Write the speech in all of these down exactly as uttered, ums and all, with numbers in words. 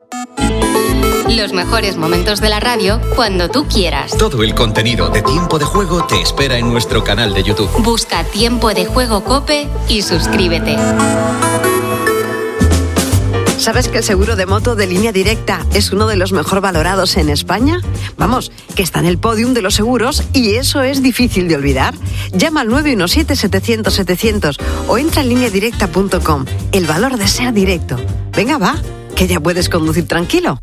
Los mejores momentos de la radio cuando tú quieras. Todo el contenido de Tiempo de Juego te espera en nuestro canal de YouTube. Busca Tiempo de Juego COPE y suscríbete. ¿Sabes que el seguro de moto de Línea Directa es uno de los mejor valorados en España? Vamos, que está en el podium de los seguros y eso es difícil de olvidar. Llama al nueve uno siete, setecientos, setecientos o entra en línea directa punto com. El valor de ser directo. Venga, va, que ya puedes conducir tranquilo.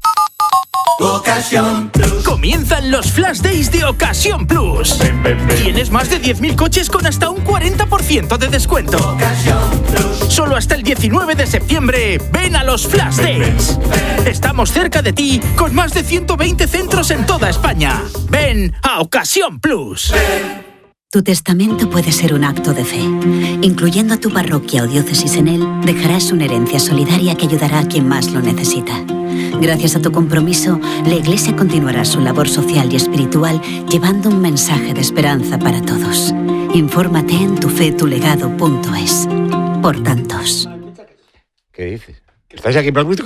Ocasión Plus. Comienzan los Flash Days de Ocasión Plus. Ven, ven, ven. Tienes más de diez mil coches con hasta un cuarenta por ciento de descuento. Ocasión Plus. Solo hasta el diecinueve de septiembre. Ven a los Flash Days. Ven, ven. Estamos cerca de ti con más de ciento veinte centros en toda España. Ven a Ocasión Plus. Ven. Tu testamento puede ser un acto de fe. Incluyendo tu parroquia o diócesis en él, dejarás una herencia solidaria que ayudará a quien más lo necesita. Gracias a tu compromiso, la Iglesia continuará su labor social y espiritual llevando un mensaje de esperanza para todos. Infórmate en tufetulegado punto es. Por tantos. ¿Qué dices? ¿Estáis aquí? Aquí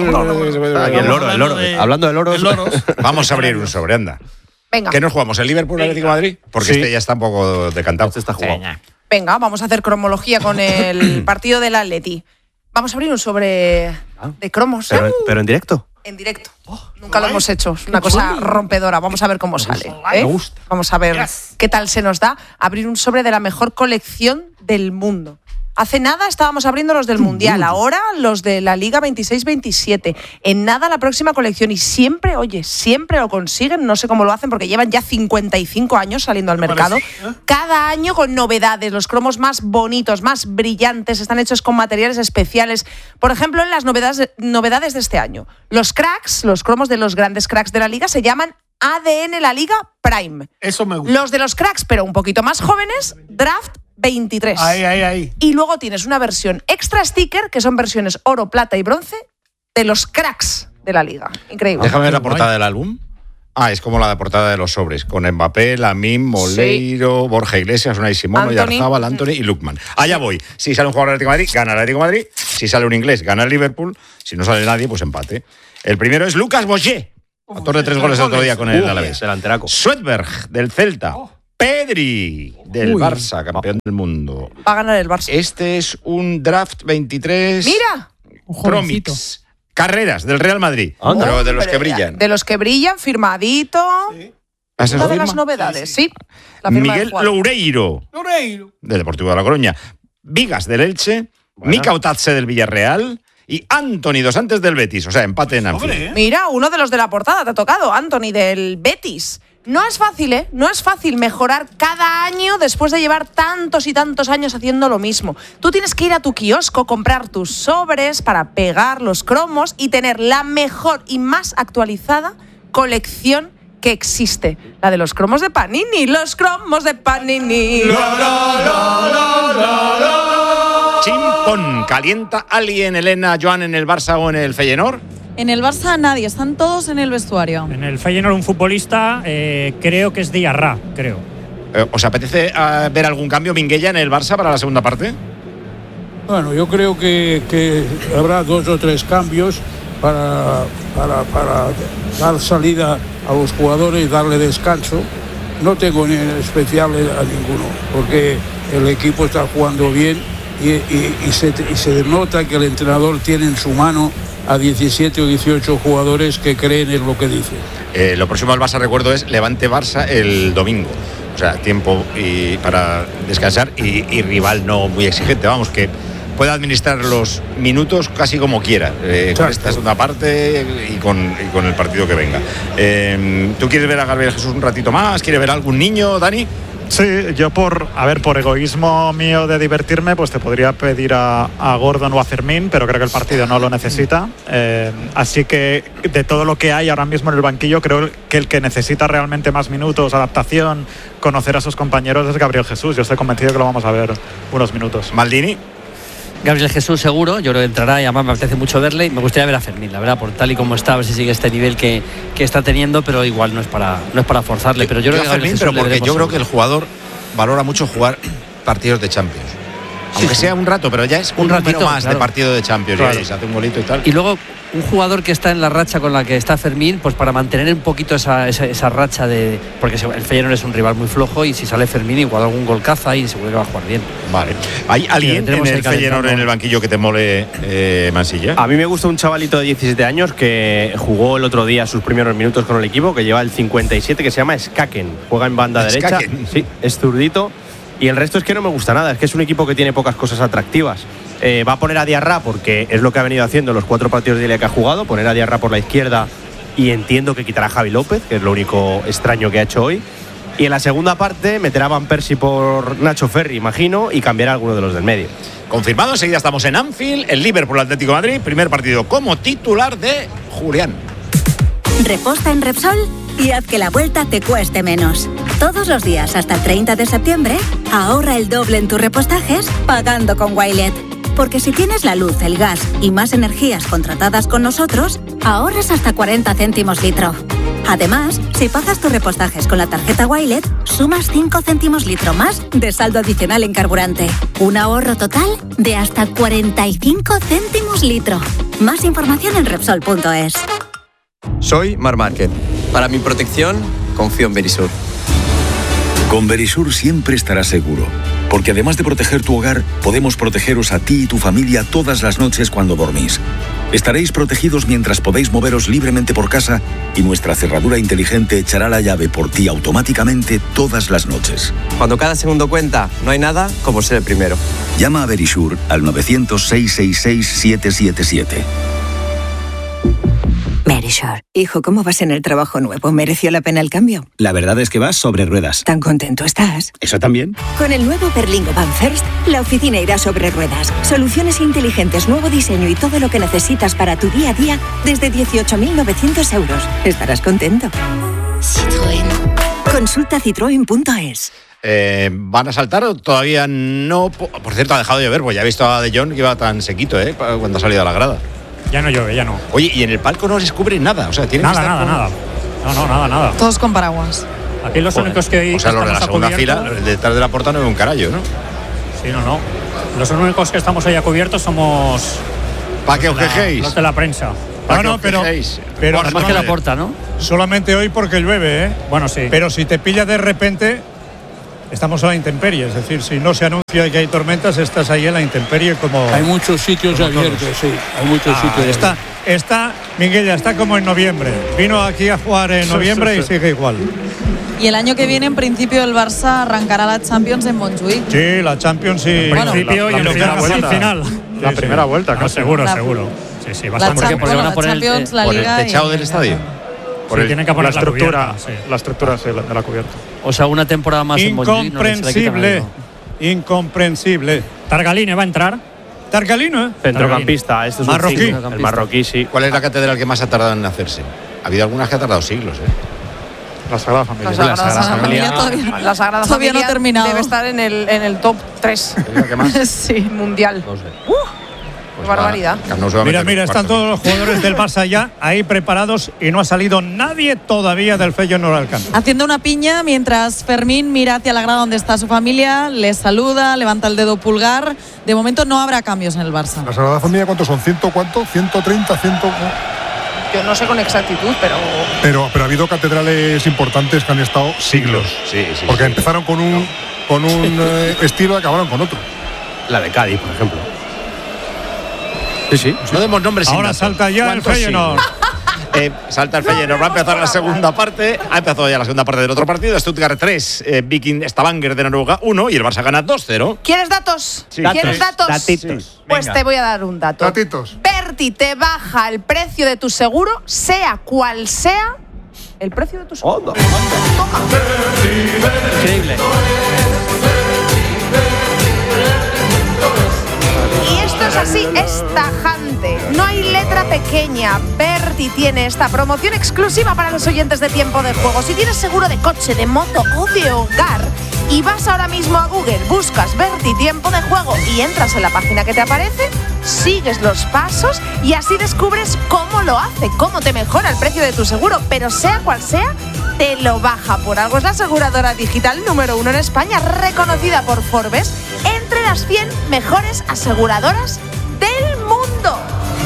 el loro, el loro. Hablando de loros. Vamos a abrir un sobre, anda. Venga. ¿Qué nos jugamos? ¿El Liverpool Atlético de Madrid? Porque sí. Este ya está un poco decantado. Este está jugado. Venga, vamos a hacer cromología con el partido del Atleti. Vamos a abrir un sobre de cromos. ¿Pero, pero en directo? En directo. Oh, Nunca lo hemos hecho. Es una cosa rompedora. Vamos a ver cómo sale. ¿eh? Vamos a ver yes. qué tal se nos da abrir un sobre de la mejor colección del mundo. Hace nada estábamos abriendo los del Mundial, ahora los de la Liga veintiséis veintisiete. En nada la próxima colección y siempre, oye, siempre lo consiguen, no sé cómo lo hacen porque llevan ya cincuenta y cinco años saliendo al mercado. Cada año con novedades, los cromos más bonitos, más brillantes, están hechos con materiales especiales. Por ejemplo, en las novedades, novedades de este año, los cracks, los cromos de los grandes cracks de la Liga se llaman A D N La Liga Prime. Eso me gusta. Los de los cracks, pero un poquito más jóvenes, Draft veintitrés. Ahí, ahí, ahí. Y luego tienes una versión extra sticker, que son versiones oro, plata y bronce, de los cracks de la Liga. Increíble. Déjame ver la portada del álbum. Ah, es como la de portada de los sobres, con Mbappé, Lamine, Moleiro, sí. Borja Iglesias, Unai Simón, Oyarzabal, Anthony y Lookman. Allá voy. Si sale un jugador del Atlético de Madrid, gana el Atlético de Madrid. Si sale un inglés, gana el Liverpool. Si no sale nadie, pues empate. El primero es Lucas Boyer, autor de tres goles el otro día con el Alavés. Delanteraco. Swedberg, del Celta. Oh. Pedri, del Uy. Barça, campeón del mundo. Va a ganar el Barça. Este es un Draft veintitrés. ¡Mira! Promix. Carreras, del Real Madrid. Oh, pero de los que brillan. De los que brillan, firmadito. Sí. ¿Es una de firma? Las novedades, sí. sí. La Miguel Loureiro, Loureiro, del Deportivo de La Coruña. Vigas, del Elche. Bueno. Mika Otatze, del Villarreal. Y Anthony Dos Santos, del Betis. O sea, empate en Anfield. ¿eh? Mira, uno de los de la portada te ha tocado. Anthony, del Betis. No es fácil, ¿eh? No es fácil mejorar cada año después de llevar tantos y tantos años haciendo lo mismo. Tú tienes que ir a tu kiosco, comprar tus sobres para pegar los cromos y tener la mejor y más actualizada colección que existe. La de los cromos de Panini. Los cromos de Panini. La, la, la, la, la, la. Chimpón. ¿Calienta alguien, Elena, Joan, en el Barça o en el Feyenoord? En el Barça nadie, están todos en el vestuario. En el Feyenoord un futbolista, eh, creo que es Diarra, creo. Eh, ¿Os apetece uh, ver algún cambio, Minguella, en el Barça para la segunda parte? Bueno, yo creo que, que habrá dos o tres cambios para, para, para dar salida a los jugadores y darle descanso. No tengo en especial a ninguno, porque el equipo está jugando bien y, y, y, se, y se nota que el entrenador tiene en su mano a diecisiete o dieciocho jugadores que creen en lo que dice. Eh, lo próximo al Barça, recuerdo, es Levante Barça el domingo. O sea, tiempo y para descansar y, y rival no muy exigente. Vamos, que pueda administrar los minutos casi como quiera, eh, con esta segunda parte y con, y con el partido que venga. Eh, ¿Tú quieres ver a Gabriel Jesús un ratito más? ¿Quieres ver a algún niño, Dani? Sí, yo por, a ver, por egoísmo mío de divertirme, pues te podría pedir a, a Gordon o a Fermín, pero creo que el partido no lo necesita. Eh, así que de todo lo que hay ahora mismo en el banquillo, creo que el que necesita realmente más minutos, adaptación, conocer a sus compañeros es Gabriel Jesús. Yo estoy convencido que lo vamos a ver unos minutos. Maldini. Gabriel Jesús seguro, yo creo que entrará y además me apetece mucho verle y me gustaría ver a Fermín, la verdad, por tal y como está, a ver si sigue este nivel que, que está teniendo, pero igual no es para, no es para forzarle. Pero yo, yo creo que Fermín, pero porque yo creo que el jugador valora mucho jugar partidos de Champions. Aunque sí, sea un rato, pero ya es un, un ratito más claro. de partido de Champions. Claro. Y se hace un golito y tal. Y luego un jugador que está en la racha con la que está Fermín, pues para mantener un poquito esa, esa, esa racha de... Porque el Feyenoord es un rival muy flojo y si sale Fermín igual algún gol caza y seguro que va a jugar bien. Vale. ¿Hay alguien en el Feyenoord en el banquillo que te mole, eh, Mansilla? A mí me gusta un chavalito de diecisiete años que jugó el otro día sus primeros minutos con el equipo, que lleva el cincuenta y siete, que se llama Skaken. Juega en banda derecha. Skaken. Sí, es zurdito. Y el resto es que no me gusta nada, es que es un equipo que tiene pocas cosas atractivas. Eh, va a poner a Diarra porque es lo que ha venido haciendo en los cuatro partidos de liga que ha jugado, poner a Diarra por la izquierda y entiendo que quitará a Javi López, que es lo único extraño que ha hecho hoy. Y en la segunda parte meterá a Van Persie por Nacho Ferri, imagino, y cambiará a alguno de los del medio. Confirmado, enseguida estamos en Anfield, el Liverpool Atlético de Madrid, primer partido como titular de Julián. Reposta en Repsol y haz que la vuelta te cueste menos. Todos los días hasta el treinta de septiembre, ahorra el doble en tus repostajes pagando con Wilet. Porque si tienes la luz, el gas y más energías contratadas con nosotros, ahorras hasta cuarenta céntimos litro. Además, si pagas tus repostajes con la tarjeta Wilet, sumas cinco céntimos litro más de saldo adicional en carburante. Un ahorro total de hasta cuarenta y cinco céntimos litro. Más información en Repsol punto es. Soy Mar Márquez. Para mi protección, confío en Verisur. Con Verisur siempre estarás seguro, porque además de proteger tu hogar, podemos protegeros a ti y tu familia todas las noches cuando dormís. Estaréis protegidos mientras podéis moveros libremente por casa y nuestra cerradura inteligente echará la llave por ti automáticamente todas las noches. Cuando cada segundo cuenta, no hay nada como ser el primero. Llama a Verisur al nueve cero cero, seis seis seis, siete siete siete. Verisur. Hijo, ¿cómo vas en el trabajo nuevo? ¿Mereció la pena el cambio? La verdad es que vas sobre ruedas. ¿Tan contento estás? ¿Eso también? Con el nuevo Berlingo Van First, la oficina irá sobre ruedas. Soluciones inteligentes, nuevo diseño y todo lo que necesitas para tu día a día desde dieciocho mil novecientos euros. Estarás contento. Citroën. Consulta citroen punto es. Eh, ¿Van a saltar o todavía no? Por cierto, ha dejado de llover, pues ya he visto a De Jong que iba tan sequito, ¿eh? Cuando ha salido a la grada. Ya no llueve, ya no. Oye, y en el palco no se descubre nada, o sea, tiene nada, que estar nada, con... nada. No, no, nada, nada. Todos con paraguas. Aquí los Joder. únicos que O sea, los de la segunda fila, detrás de la puerta no ve un carallo, ¿no? Sí, no, no. Los únicos que estamos ahí a cubierto somos... ¿Para que os quejéis? Los de la prensa. No, no, pero, pero más que la porta, ¿no? Solamente hoy porque llueve, ¿eh? Bueno, sí. Pero si te pilla de repente, estamos a la intemperie. Es decir, si no se anuncia que hay tormentas, estás ahí en la intemperie como... Hay muchos sitios abiertos, todos. Sí. Hay muchos ah, sitios está, está, Miguel, ya está como en noviembre. Vino aquí a jugar en noviembre sí, sí, sí. y sigue igual. Y el año que viene, en principio, el Barça arrancará la Champions en Montjuïc. Sí, la Champions sí. En bueno, principio la, y en la final. final. La sí, primera sí. vuelta, no, seguro, la, seguro. Sí, sí, bastante. La, Champions, la, la, Champions, el, la por Liga el techado y, del estadio. Por sí, el, tienen que poner la estructura, la cubierta, sí. la estructura sí, de la cubierta. O sea, una temporada más en Montjuïc. Incomprensible. Incomprensible. Targaline va a entrar. Targaline. Centrocampista. Este es marroquí. Un el marroquí, sí. ¿Cuál es la catedral que más ha tardado en hacerse? Ha habido algunas que ha tardado siglos, ¿eh? La Sagrada Familia. La Sagrada, la Sagrada Familia, Familia todavía, la Sagrada todavía Familia no ha terminado. Debe estar en el, en el top tres. ¿Qué más? Sí, mundial. No sé. Uh, pues barbaridad. No mira, mira, están todos los jugadores del Barça ya ahí preparados y no ha salido nadie todavía del Feyenoord al campo. Haciendo una piña mientras Fermín mira hacia la grada donde está su familia, le saluda, levanta el dedo pulgar. De momento no habrá cambios en el Barça. ¿La Sagrada Familia cuántos son? ¿Ciento cuánto? ¿ciento treinta? ¿ciento? Yo no sé con exactitud, pero... pero... Pero ha habido catedrales importantes que han estado siglos. Sí, sí. Porque sí. empezaron con un, con un eh, estilo y acabaron con otro. La de Cádiz, por ejemplo. Sí, sí. No demos nombres. Ahora salta ya el Feyenoord. Eh, salta el Feyenoord, va a empezar la segunda parte. Ha empezado ya la segunda parte del otro partido. Stuttgart tres, eh, Viking Stavanger de Noruega uno y el Barça gana dos cero. ¿Quieres datos? Sí. ¿Quieres datos? Datitos. Pues Venga. te voy a dar un dato. Datitos. Berti te baja el precio de tu seguro, sea cual sea el precio de tu seguro. Oh, Toma. Increíble. Y esto es así, es tajante. No hay letra pequeña. Berti tiene esta promoción exclusiva para los oyentes de Tiempo de Juego. Si tienes seguro de coche, de moto o de hogar y vas ahora mismo a Google, buscas Berti Tiempo de Juego y entras en la página que te aparece, sigues los pasos y así descubres cómo lo hace, cómo te mejora el precio de tu seguro. Pero sea cual sea, te lo baja. Por algo es la aseguradora digital número uno en España, reconocida por Forbes entre las cien mejores aseguradoras del mundo.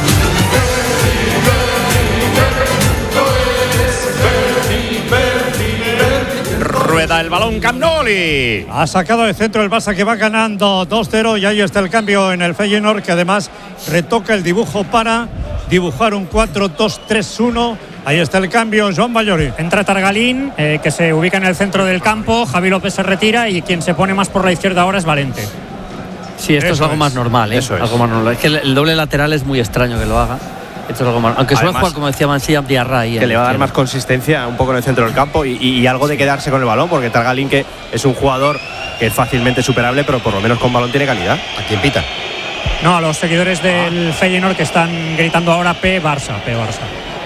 Rueda el balón Camp Nou. Ha sacado de centro el Barça, que va ganando dos cero, y ahí está el cambio en el Feyenoord, que además retoca el dibujo para dibujar un cuatro dos tres uno. Ahí está el cambio, Joan Vallori. Entra Targalín, eh, que se ubica en el centro del campo. Javi López se retira y quien se pone más por la izquierda ahora es Valente. Sí, esto Eso es algo es. más normal, ¿eh? Eso es. Algo más normal. Es que el doble lateral es muy extraño que lo haga. Esto es algo más. Aunque suele jugar, como decía Mansilla, Diarra ahí. Que le va a dar más consistencia un poco en el centro del campo y, y, y algo de quedarse con el balón, porque Targalín, que es un jugador que es fácilmente superable, pero por lo menos con balón tiene calidad. ¿A quién pita? No, a los seguidores del ah. Feyenoord, que están gritando ahora P Barça, P Barça.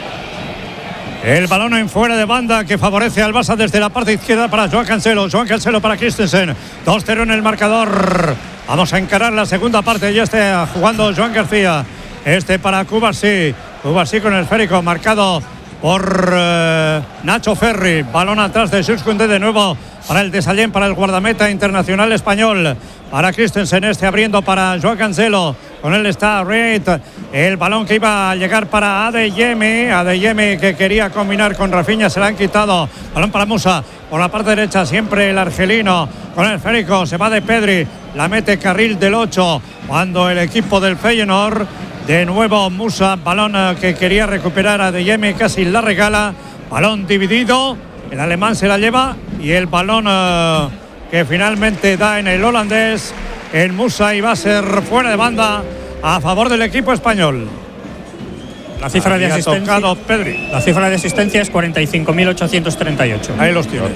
El balón en fuera de banda que favorece al Barça desde la parte izquierda para Joan Cancelo. Joan Cancelo para Christensen. dos cero en el marcador. Vamos a encarar la segunda parte. Ya está jugando Joan García. Este para Cubarsí. Cubarsí con el esférico marcado por eh, Nacho Ferri. Balón atrás de Jules Koundé de nuevo para el Desallén, para el guardameta internacional español. Para Christensen, este abriendo para Joan Cancelo. Con él está Reid. El balón que iba a llegar para Adeyemi. Adeyemi, que quería combinar con Rafinha, se la han quitado. Balón para Musa. Por la parte derecha siempre el argelino. Con el esférico se va de Pedri. La mete carril del ocho. Cuando el equipo del Feyenoord, de nuevo Musa. Balón que quería recuperar a Adeyemi, casi la regala. Balón dividido. El alemán se la lleva. Y el balón uh, que finalmente da en el holandés, el Musa, y va a ser fuera de banda a favor del equipo español. La cifra de asistencia, Pedri. La cifra de asistencia es cuarenta y cinco mil ochocientos treinta y ocho. Ahí los tienes.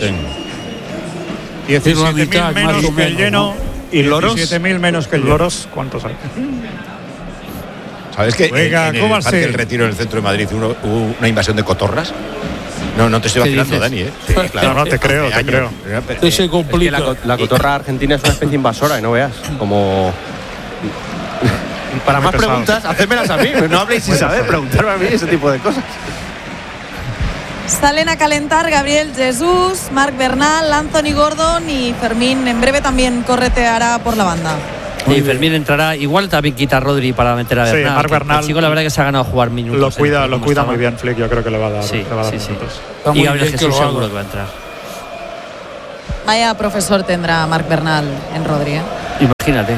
diecisiete mil menos que el lleno. ¿No? ¿Y Loros? diecisiete mil menos que el lleno. ¿Loros cuántos hay? ¿Sabes que Oiga, en, en el Parque del Retiro, en el centro de Madrid, hubo, hubo una invasión de cotorras? No, no te estoy vacilando, Dani, ¿eh? Sí, claro, no, te creo, te creo. Eh, se complica. Es que la, la cotorra argentina es una especie invasora, y no veas. Como... Para más pesado. Preguntas, hacérmelas a mí. No habléis sin saber, preguntarme a mí ese tipo de cosas. Salen a calentar Gabriel Jesús, Marc Bernal, Anthony Gordon y Fermín. En breve también correteará por la banda. Y Fermín entrará, igual también quita a Rodri para meter a Bernal. Sí, Marc Bernal. El chico, la verdad, que se ha ganado jugar minutos. Lo cuida, lo cuida muy bien Flick, yo creo que le va a dar, sí, le va a dar sí, minutos. Sí. Y Gabriel Jesús seguro que va a entrar. Vaya profesor tendrá Marc Bernal en Rodri, ¿eh? Imagínate.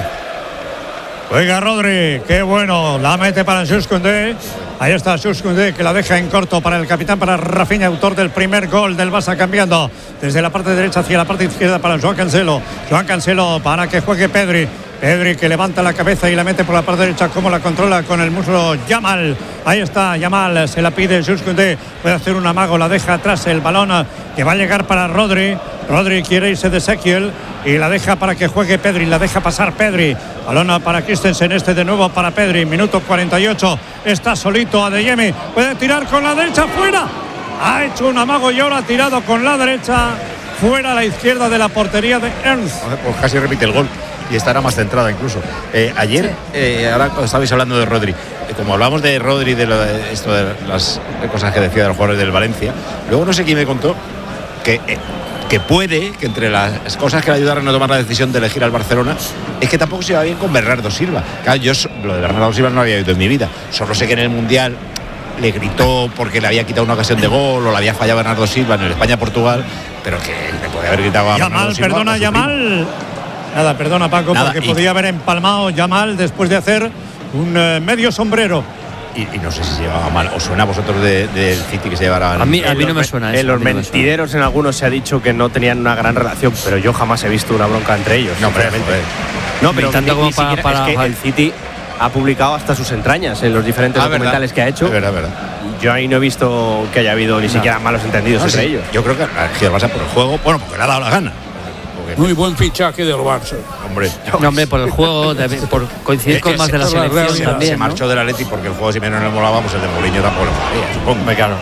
Juega Rodri, qué bueno, la mete para Jules Koundé. Ahí está Jules Koundé, que la deja en corto para el capitán, para Rafinha, autor del primer gol del Barça, cambiando desde la parte derecha hacia la parte izquierda para Joan Cancelo. Joan Cancelo para que juegue Pedri. Pedri, que levanta la cabeza y la mete por la parte derecha, como la controla con el muslo Yamal. Ahí está Yamal, se la pide Jules Koundé, puede hacer un amago, la deja atrás el balón que va a llegar para Rodri. Rodri quiere irse de Ezequiel y la deja para que juegue Pedri, la deja pasar Pedri. Balón para Christensen, este de nuevo para Pedri, minuto cuarenta y ocho, está solito Adeyemi, puede tirar con la derecha, fuera. Ha hecho un amago y ahora ha tirado con la derecha, fuera a la izquierda de la portería de Ernst. Pues casi repite el gol. Y estará más centrada incluso. Eh, ayer, sí. eh, ahora estabais hablando de Rodri. Eh, como hablamos de Rodri, de, lo, de esto de las cosas que decía de los jugadores del Valencia, luego no sé quién me contó que, eh, que puede, que entre las cosas que le ayudaron a tomar la decisión de elegir al Barcelona, es que tampoco se iba bien con Bernardo Silva. Claro, yo lo de Bernardo Silva no lo había oído en mi vida. Solo sé que en el Mundial le gritó porque le había quitado una ocasión de gol o le había fallado Bernardo Silva en el España-Portugal, pero que le podía haber gritado a Yamal, Silva, perdona, Yamal. Nada, perdona Paco, Nada, porque y... podía haber empalmado Yamal después de hacer un eh, medio sombrero. Y, y no sé si se llevaba mal, ¿os suena a vosotros del de, de City que se llevara? A mí, a mí no me suena eso. En los mentideros, en algunos se ha dicho que no tenían una gran relación, pero yo jamás he visto una bronca entre ellos. No, obviamente. No, pero tanto como para, siquiera, para... es que el City ha publicado hasta sus entrañas en los diferentes ah, documentales verdad. que ha hecho. Es verdad, verdad. Yo ahí no he visto que haya habido ni no. siquiera malos entendidos no, entre sí. ellos. Yo creo que ha elegido el Barça por el juego, bueno, porque le ha dado la gana. Muy buen fichaje del Barça. Hombre, no, hombre, por el juego, de, por coincidir es con más se, de la selección se, también. Se marchó ¿no? del Atleti porque el juego, si menos no le molaba, pues el de Mourinho tampoco le molaría, supongo. Claro.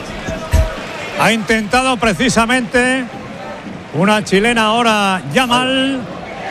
Ha intentado precisamente una chilena ahora, Yamal,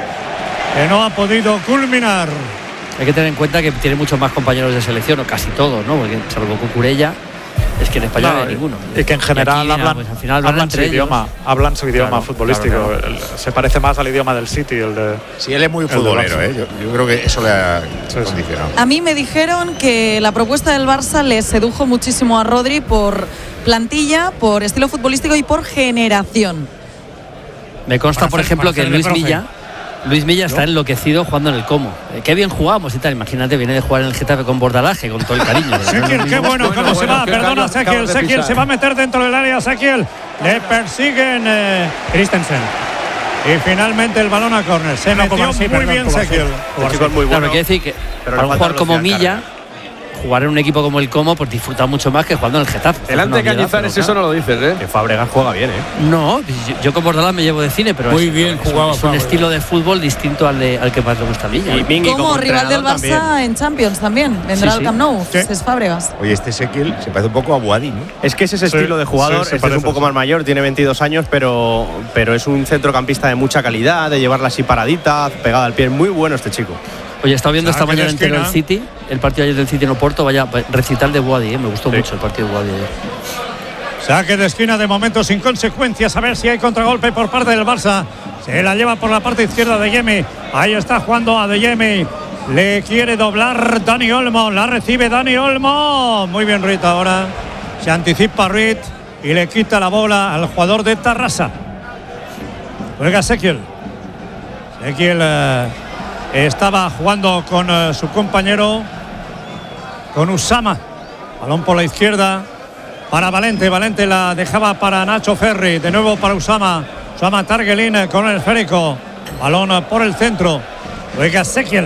que no ha podido culminar. Hay que tener en cuenta que tiene muchos más compañeros de selección, o casi todos, ¿no? Porque salvo Cucurella. Es que en español No, no hay ninguno. Y que en general aquí, hablan, pues, al final hablan, hablan su entre idioma, ellos. hablan su idioma Claro, futbolístico. claro, claro. El- se parece más al idioma del City, el de. Sí, él es muy el de futbolero, Barça. ¿eh? Yo, yo creo que eso le ha condicionado. A mí me dijeron que la propuesta del Barça le sedujo muchísimo a Rodri por plantilla, por estilo futbolístico y por generación. Me consta, Para por hacer- ejemplo, para que hacer de Luis profe. Milla Luis Milla está enloquecido jugando en el Como. Eh, qué bien jugamos y tal. Imagínate, viene de jugar en el Getafe con Bordalaje, con todo el cariño. Sequiel, qué bueno, cómo se va. Perdona, Sequiel. Sequiel se va a meter dentro del área. Sequiel. Le persiguen eh, Christensen. Y finalmente el balón a córner. Se No, metió Kovacic, muy perdón, bien Kovacic. Sequiel. El chico es muy Claro, bueno. quiere decir que pero para le un falta jugador como velocidad, Milla, jugar en un equipo como el Como, pues disfruta mucho más que jugando en el Getafe. Delante de Cañizares eso no lo dices, ¿eh? Que Fabregas juega bien, ¿eh? No, yo, yo con Bordalás me llevo de cine, pero Muy es, bien es, jugaba es un Fabregas. estilo de fútbol distinto al, de, al que más le gusta a Milla. Y Mingui Como como rival del entrenador Barça también. en Champions también. Vendrá Sí, al sí. Camp Nou. Sí. Es Fábregas. Oye, este Sequiel se parece un poco a Boadi, ¿no? Es que es ese Sí, estilo de jugador. sí, se este es parece, un poco sí. más mayor, tiene veintidós años, pero, pero es un centrocampista de mucha calidad, de llevarla así paradita, pegada al pie. Muy bueno este chico. Oye, he estado viendo esta Saque de mañana entero el esquina. City, el partido ayer del City en Oporto, vaya recital de Boadi, ¿eh? Me gustó Sí. mucho el partido de Boadi ayer. Saque de esquina de momento sin consecuencias. A ver si hay contragolpe por parte del Barça. Se la lleva por la parte izquierda de Yemi. Ahí está jugando a De Yemi. Le quiere doblar Dani Olmo. La recibe Dani Olmo. Muy bien Ruiz ahora. Se anticipa Ruiz y le quita la bola al jugador de Tarrasa. Juega Sequiel. Sequiel eh, estaba jugando con eh, su compañero, con Usama. Balón por la izquierda para Valente. Valente la dejaba para Nacho Ferri. De nuevo para Usama. Usama Targelin con el esférico. Balón por el centro. Juega Sequiel.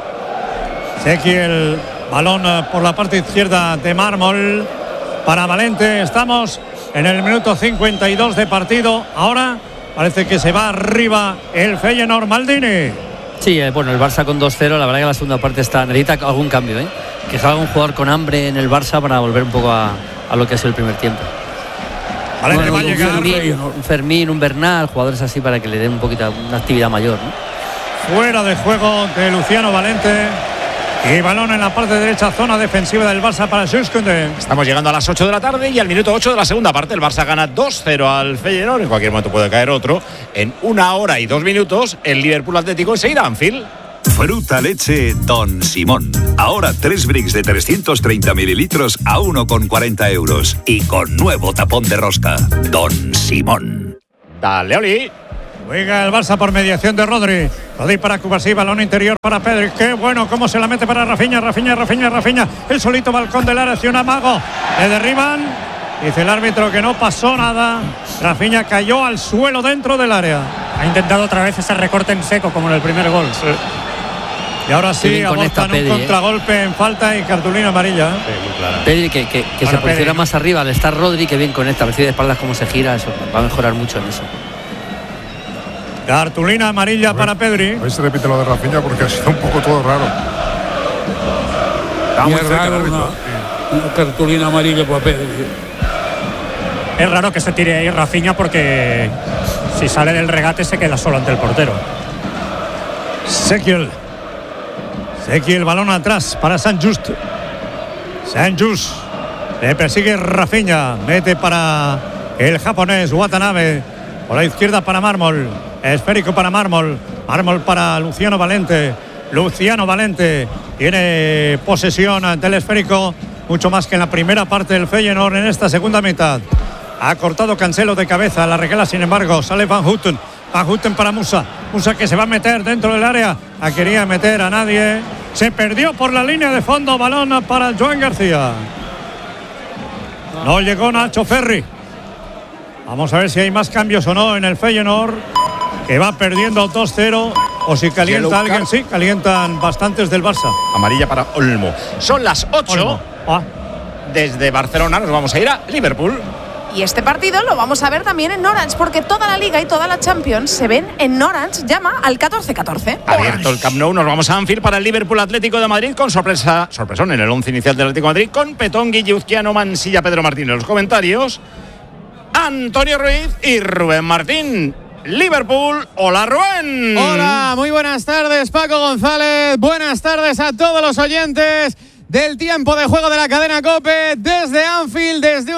Sequiel. Balón por la parte izquierda de Mármol. Para Valente. Estamos en el minuto cincuenta y dos de partido. Ahora parece que se va arriba el Feyenoord. Maldini. Sí, eh, bueno, el Barça con dos cero, la verdad que la segunda parte está necesita algún cambio, ¿eh? Que salga un jugador con hambre en el Barça para volver un poco a, a lo que es el primer tiempo. Valente Bueno, va a un, llegar. Fermín, un Fermín, un Bernal, jugadores así para que le den un poquito una actividad mayor, ¿no? Fuera de juego de Luciano Valente. Y balón en la parte derecha, zona defensiva del Barça para Jules Koundé. Estamos llegando a las ocho de la tarde y al minuto ocho de la segunda parte el Barça gana dos cero al Feyenoord. En cualquier momento puede caer otro. En una hora y dos minutos el Liverpool Atlético enseguida Anfield. Fruta leche Don Simón. Ahora tres bricks de trescientos treinta mililitros a uno con cuarenta euros. Y con nuevo tapón de rosca. Don Simón. Dale, Oli. Juega el Barça por mediación de Rodri. Rodri para Cubarsí, balón interior para Pedri. Qué bueno, cómo se la mete para Rafinha, Rafinha, Rafinha, Rafinha. El solito balcón del área hacia un amago. Le derriban. Dice el árbitro que no pasó nada. Rafinha cayó al suelo dentro del área. Ha intentado otra vez ese recorte en seco, como en el primer gol. Sí. Y ahora Qué sí, bien conecta abortan un Pedri, ¿eh? contragolpe en falta y cartulina amarilla. Pedri que, que, que se Bueno, posiciona Pedri. más arriba al estar Rodri, que bien conecta, recibe de espaldas cómo se gira, eso va a mejorar mucho en eso. Cartulina amarilla para Pedri. A ver si repite lo de Rafinha porque ha sido un poco todo raro. Está Y muy es cerca el raro árbitro. una, una cartulina amarilla para Pedri. Es raro que se tire ahí Rafinha porque si sale del regate se queda solo ante el portero. Sequiel. Sequiel, balón atrás para San Just. San Just. Le persigue Rafinha. Mete para el japonés Watanabe. Por la izquierda para Mármol. Esférico para Mármol. Mármol para Luciano Valente. Luciano Valente tiene posesión del esférico. Mucho más que en la primera parte del Feyenoord en esta segunda mitad. Ha cortado Cancelo de cabeza. La regala, sin embargo, sale Van Houten. Van Houten para Musa. Musa que se va a meter dentro del área. La quería meter a nadie. Se perdió por la línea de fondo. Balón para Joan García. No llegó Nacho Ferri. Vamos a ver si hay más cambios o no en el Feyenoord, que va perdiendo dos cero. O si calienta Yellow alguien. card. Sí, calientan bastantes del Barça. Amarilla para Olmo. Son las ocho. Olmo. Ah. Desde Barcelona nos vamos a ir a Liverpool. Y este partido lo vamos a ver también en Orange, porque toda la Liga y toda la Champions se ven en Orange. Llama al catorce catorce. Abierto el Camp Nou, nos vamos a Anfield para el Liverpool Atlético de Madrid con sorpresa, sorpresón en el once inicial del Atlético de Madrid con Petón, Guilluzquiano, Mansilla, Pedro Martín en los comentarios, Antonio Ruiz y Rubén Martín. Liverpool, hola Rubén. Hola, muy buenas tardes Paco González, buenas tardes a todos los oyentes del tiempo de juego de la cadena COPE desde Anfield, desde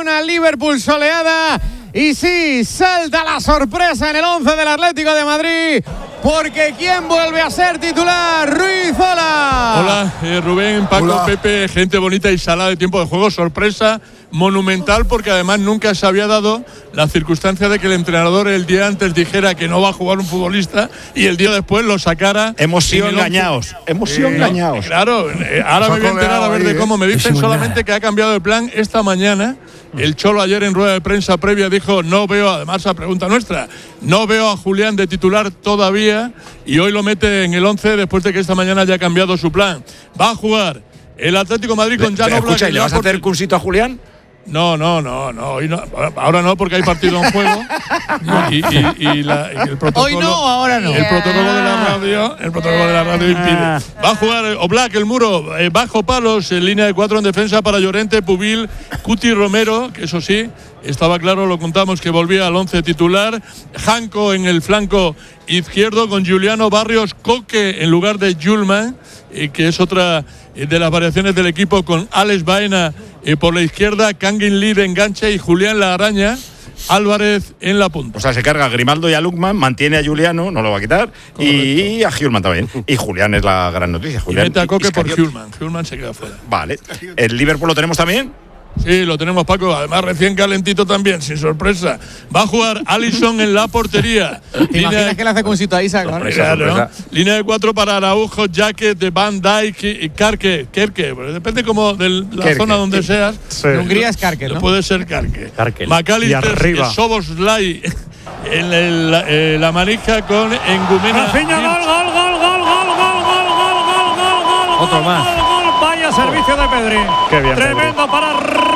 Liverpool soleada. Y sí, salta la sorpresa en el once del Atlético de Madrid, porque ¿quién vuelve a ser titular? Ruiz, hola. Hola, eh, Rubén, Paco, hola. Pepe, gente bonita y salada de tiempo de juego. Sorpresa monumental, porque además nunca se había dado la circunstancia de que el entrenador el día antes dijera que no va a jugar un futbolista y el día después lo sacara. Hemos sido engañados, hemos sido eh, engañados. Claro, eh, ahora me voy a enterar a ver de cómo. Me dicen solamente que ha cambiado de plan esta mañana. El Cholo ayer en rueda de prensa previa dijo, no veo, además a pregunta nuestra, no veo a Julián de titular todavía, y hoy lo mete en el once después de que esta mañana haya cambiado su plan. Va a jugar el Atlético de Madrid con Jan Oblak. Escucha, ¿y le vas a hacer cursito a Julián? No, no, no, no, hoy no. Ahora no, porque hay partido en juego. y, y, y, la, y el protocolo. Hoy no, ahora no. El protocolo de la radio, el protocolo de la radio impide. Va a jugar Oblak, el muro, eh, bajo palos, en línea de cuatro en defensa para Llorente, Pubil, Cuti, Romero, que eso sí, estaba claro, lo contamos, que volvía al once titular. Janko en el flanco izquierdo con Juliano Barrios, Coque en lugar de Julman, eh, que es otra de las variaciones del equipo, con Alex Baena eh, por la izquierda, Kangin Lee de enganche y Julián La Araña, Álvarez en la punta. O sea, se carga a Grimaldo y a Lukman, mantiene a Juliano, no lo va a quitar, correcto, y a Hjulman también. Y Julián es la gran noticia. Julián y mete a Coque por Hjulman. Hjulman se queda fuera. Vale. ¿El Liverpool lo tenemos también? Sí, lo tenemos, Paco. Además, recién calentito también, sin sorpresa. Va a jugar Alisson en la portería. ¿Te imaginas que le hace cursito a Isaac? Sorpresa, ¿no? Sorpresa. Línea de cuatro para Araujo, Jacket, de Van Dijk y Karke. Kerke, depende como de la Kerke, zona donde sí. seas. Sí. En Hungría es Karke, ¿no? Puede ser Karke. Karke. McAllister, Soboslai en el, eh, la manija con Engumena. Rafinha, gol, gol, gol, gol, gol, gol, gol, gol, gol, gol, gol. Otro más. Gol, gol, vaya servicio de Pedri. Qué bien. Tremendo Pedri. Para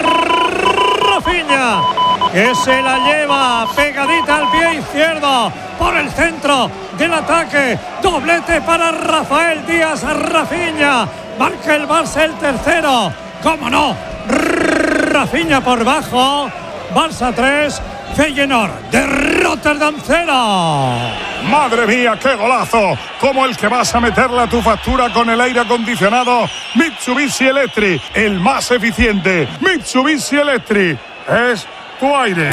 Rafinha, que se la lleva pegadita al pie izquierdo por el centro del ataque. Doblete para Rafael Díaz. Rafinha marca el Barça el tercero. ¿Cómo no? Rafinha por bajo. Barça tres, Feyenoord de Rotterdam cero. Madre mía, qué golazo, como el que vas a meterle a tu factura con el aire acondicionado Mitsubishi Electric, el más eficiente. Mitsubishi Electric es tu aire.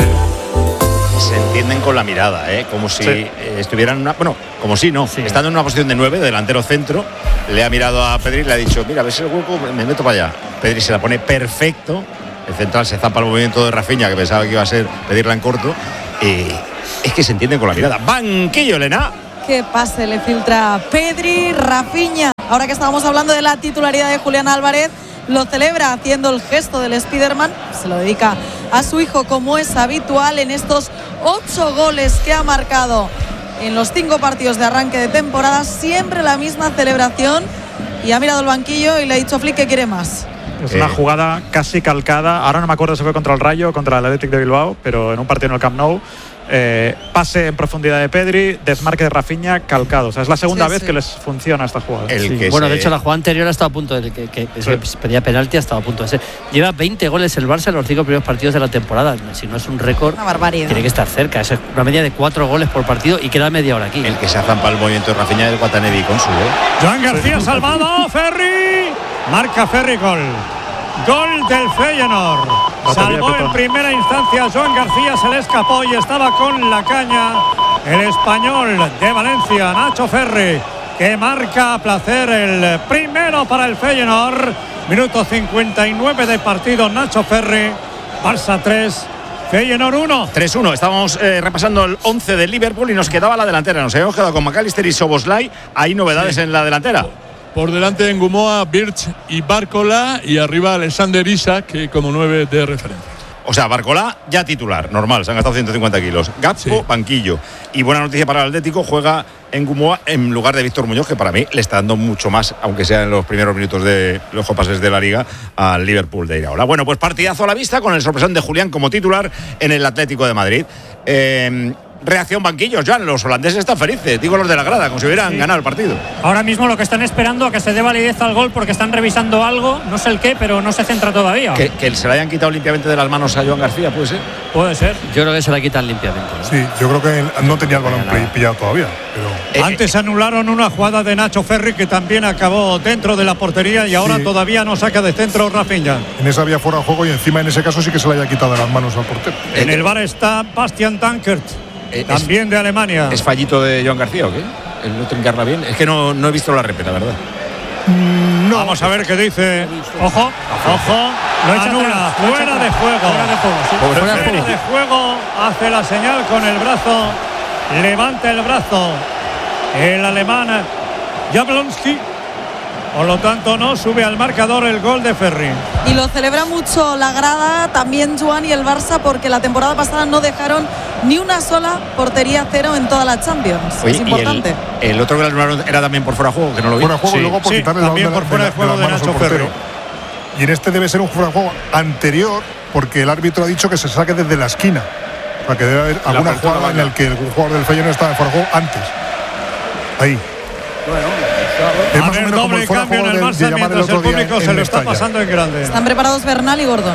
Se entienden con la mirada, ¿eh? Como si sí. eh, estuvieran en una, bueno, como si no, sí. estando en una posición de nueve, delantero centro, le ha mirado a Pedri y le ha dicho, mira, ves el hueco, me meto para allá. Pedri se la pone perfecto. El central se zampa el movimiento de Rafinha, que pensaba que iba a ser pedirla en corto. Y es que se entienden con la mirada. Banquillo, Elena. Qué pase le filtra Pedri. Rafinha, ahora que estábamos hablando de la titularidad de Julián Álvarez, lo celebra haciendo el gesto del Spiderman. Se lo dedica a su hijo, como es habitual en estos ocho goles que ha marcado en los cinco partidos de arranque de temporada. Siempre la misma celebración. Y ha mirado el banquillo y le ha dicho a Flick que quiere más. Es una jugada casi calcada. Ahora no me acuerdo si fue contra el Rayo, contra el Athletic de Bilbao, pero en un partido en el Camp Nou. Eh, pase en profundidad de Pedri, desmarque de Rafinha, calcado. O sea, es la segunda sí, vez sí. que les funciona esta jugada. El sí. que bueno, se... de hecho, la jugada anterior ha estado a punto de que, que, que sí. se pedía penalti, ha estado a punto de ser. Lleva veinte goles el Barça en los cinco primeros partidos de la temporada. Si no es un récord, una barbaridad. Tiene que estar cerca. Es una media de cuatro goles por partido y queda media hora aquí. El que se ha zampado el movimiento de Rafinha es el Guatanevi con su. ¿eh? Joan García salvado, Ferri. Marca Ferri, gol. Gol del Feyenoord. Salvó en primera instancia Joan García, se le escapó y estaba con la caña el español de Valencia, Nacho Ferri, que marca a placer el primero para el Feyenoord. Minuto cincuenta y nueve de partido, Nacho Ferri. Barça tres, Feyenoord uno. tres uno. Estábamos eh, repasando el once del Liverpool y nos quedaba la delantera. Nos habíamos quedado con McAllister y Soboslai. ¿Hay novedades sí. en la delantera? Por delante en Gumoa, Birch y Barcola, y arriba Alexander Isak, que como nueve de referencia. O sea, Barcola ya titular, normal, se han gastado ciento cincuenta kilos. Gakpo, sí. banquillo. Y buena noticia para el Atlético, juega en Gumoa en lugar de Víctor Muñoz, que para mí le está dando mucho más, aunque sea en los primeros minutos de los pases de la Liga, al Liverpool de Iraola. Bueno, pues partidazo a la vista con el sorpresón de Julián como titular en el Atlético de Madrid. Eh, Reacción banquillos, Joan, los holandeses están felices, digo los de la grada, como si hubieran sí. ganado el partido. Ahora mismo lo que están esperando a que se dé validez al gol, porque están revisando algo, no sé el qué, pero no se centra todavía. Que, que se le hayan quitado limpiamente de las manos a Joan García, ¿puede ser? Puede ser. Yo creo que se la quitan limpiamente, ¿no? Sí, yo creo que no tenía el balón pillado todavía, pero... Eh, Antes anularon una jugada de Nacho Ferri que también acabó dentro de la portería y ahora sí. todavía no saca de centro Rafinha. En esa había fuera de juego y encima en ese caso sí que se le haya quitado de las manos al portero. En el bar está Bastian Dankert, eh, también es, de Alemania. ¿Es fallito de Joan García o qué? ¿El no trincarla bien? Es que no, no he visto la repeta, la verdad. No. Vamos a ver qué dice. Ojo, ojo. Lo echa anula, fuera, fuera de juego. Fuera de juego, sí. Fuera, fuera de juego. de juego. Hace la señal con el brazo. Levanta el brazo. El alemán Jablonski. Por lo tanto, no sube al marcador el gol de Ferri. Y lo celebra mucho la grada, también Joan y el Barça, porque la temporada pasada no dejaron ni una sola portería cero en toda la Champions. Oye, es importante. Y el, el otro que le anularon era también por fuera de juego, que no lo vi. Fuera de juego sí. y luego por sí, quitarle el balón también por fuera de, de juego de, de Nacho Ferri. Y en este debe ser un fuera de juego anterior, porque el árbitro ha dicho que se saque desde la esquina. O sea, que debe haber la alguna jugada en la que el jugador del Feyenoord estaba en fuera de juego antes. Ahí. Bueno, es más a ver, doble cambio en el Barça mientras el público se lo está pasando en grande. Están preparados Bernal y Gordon.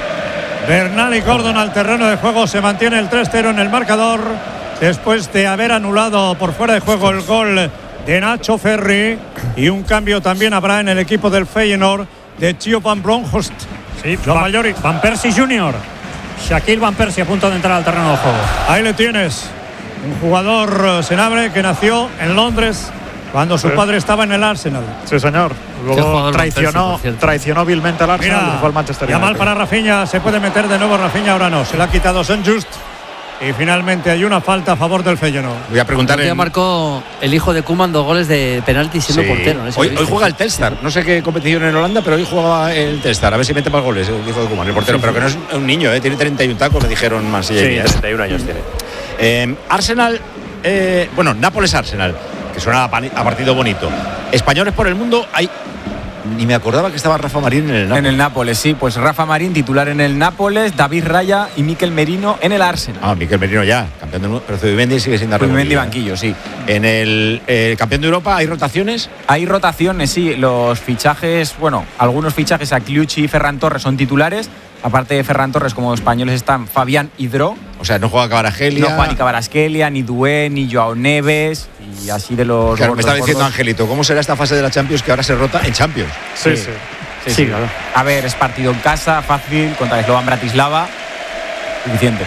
Bernal y Gordon al terreno de juego. Se mantiene el tres cero en el marcador después de haber anulado por fuera de juego el gol de Nacho Ferri. Y un cambio también habrá en el equipo del Feyenoord de Theo van Bronckhorst. Sí, Van, Van Persie junior Shaquille Van Persie a punto de entrar al terreno de juego. Ahí le tienes. Un jugador senabre que nació en Londres cuando su sí. padre estaba en el Arsenal. Sí, señor. Luego traicionó, traicionó vilmente al Arsenal. Mira, y fue al Manchester United. United. Mal para Rafinha, se puede meter de nuevo Rafinha, ahora no. Se le ha quitado Saint-Just. Y finalmente hay una falta a favor del Feyenoord. Voy a preguntar. Ya en... marcó el hijo de Koeman dos goles de penalti siendo sí. portero. ¿no? Hoy, hoy juega el Telstar. No sé qué competición en Holanda, pero hoy jugaba el Telstar. A ver si mete más goles el hijo de Koeman, el portero. Sí, pero sí. que no es un niño, ¿eh? Tiene treinta y un tacos, me dijeron más. Sí, treinta y un años tiene. Eh, Arsenal, eh, bueno, Nápoles-Arsenal. Que suena a partido bonito. Españoles por el mundo, hay. Ni me acordaba que estaba Rafa Marín en el Nápoles. En el Nápoles, sí. Pues Rafa Marín, titular en el Nápoles, David Raya y Mikel Merino en el Arsenal. Ah, Mikel Merino ya, campeón del mundo. Pero Zubimendi sigue sin dar Zubimendi banquillo, sí. En el eh, campeón de Europa, ¿hay rotaciones? Hay rotaciones, sí. Los fichajes, bueno, algunos fichajes a Kliuchi y Ferran Torres son titulares. Aparte de Ferran Torres, como españoles están Fabián Hidro. O sea, no juega Kvaratskhelia. No juega ni Kvaratskhelia, ni Dué, ni Joao Neves. Y así de los. Claro, gordos, me estaba diciendo gordos. Angelito, ¿cómo será esta fase de la Champions que ahora se rota en Champions? Sí, sí. sí, sí, sí. Claro. A ver, es partido en casa, fácil, contra Slovan Bratislava. Suficiente.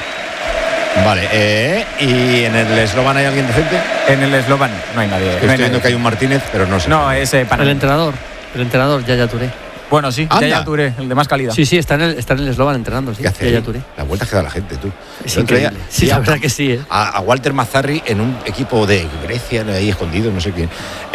Vale, eh, ¿y en el Slovan hay alguien decente? En el Slovan no hay nadie. Es que no estoy viendo que hay un Martínez, pero no sé. No, es eh, para el entrenador. El entrenador, Yaya Touré. Bueno, sí, Anda. Yaya Touré, el de más calidad. Sí, sí, está en el, está en el Slovan entrenando. Sí, ¿Qué hace Yaya Touré. La vuelta que da la gente, tú. Es increíble. Sí, la verdad que sí. ¿eh? A, a Walter Mazzarri en un equipo de Grecia, ahí escondido, no sé quién.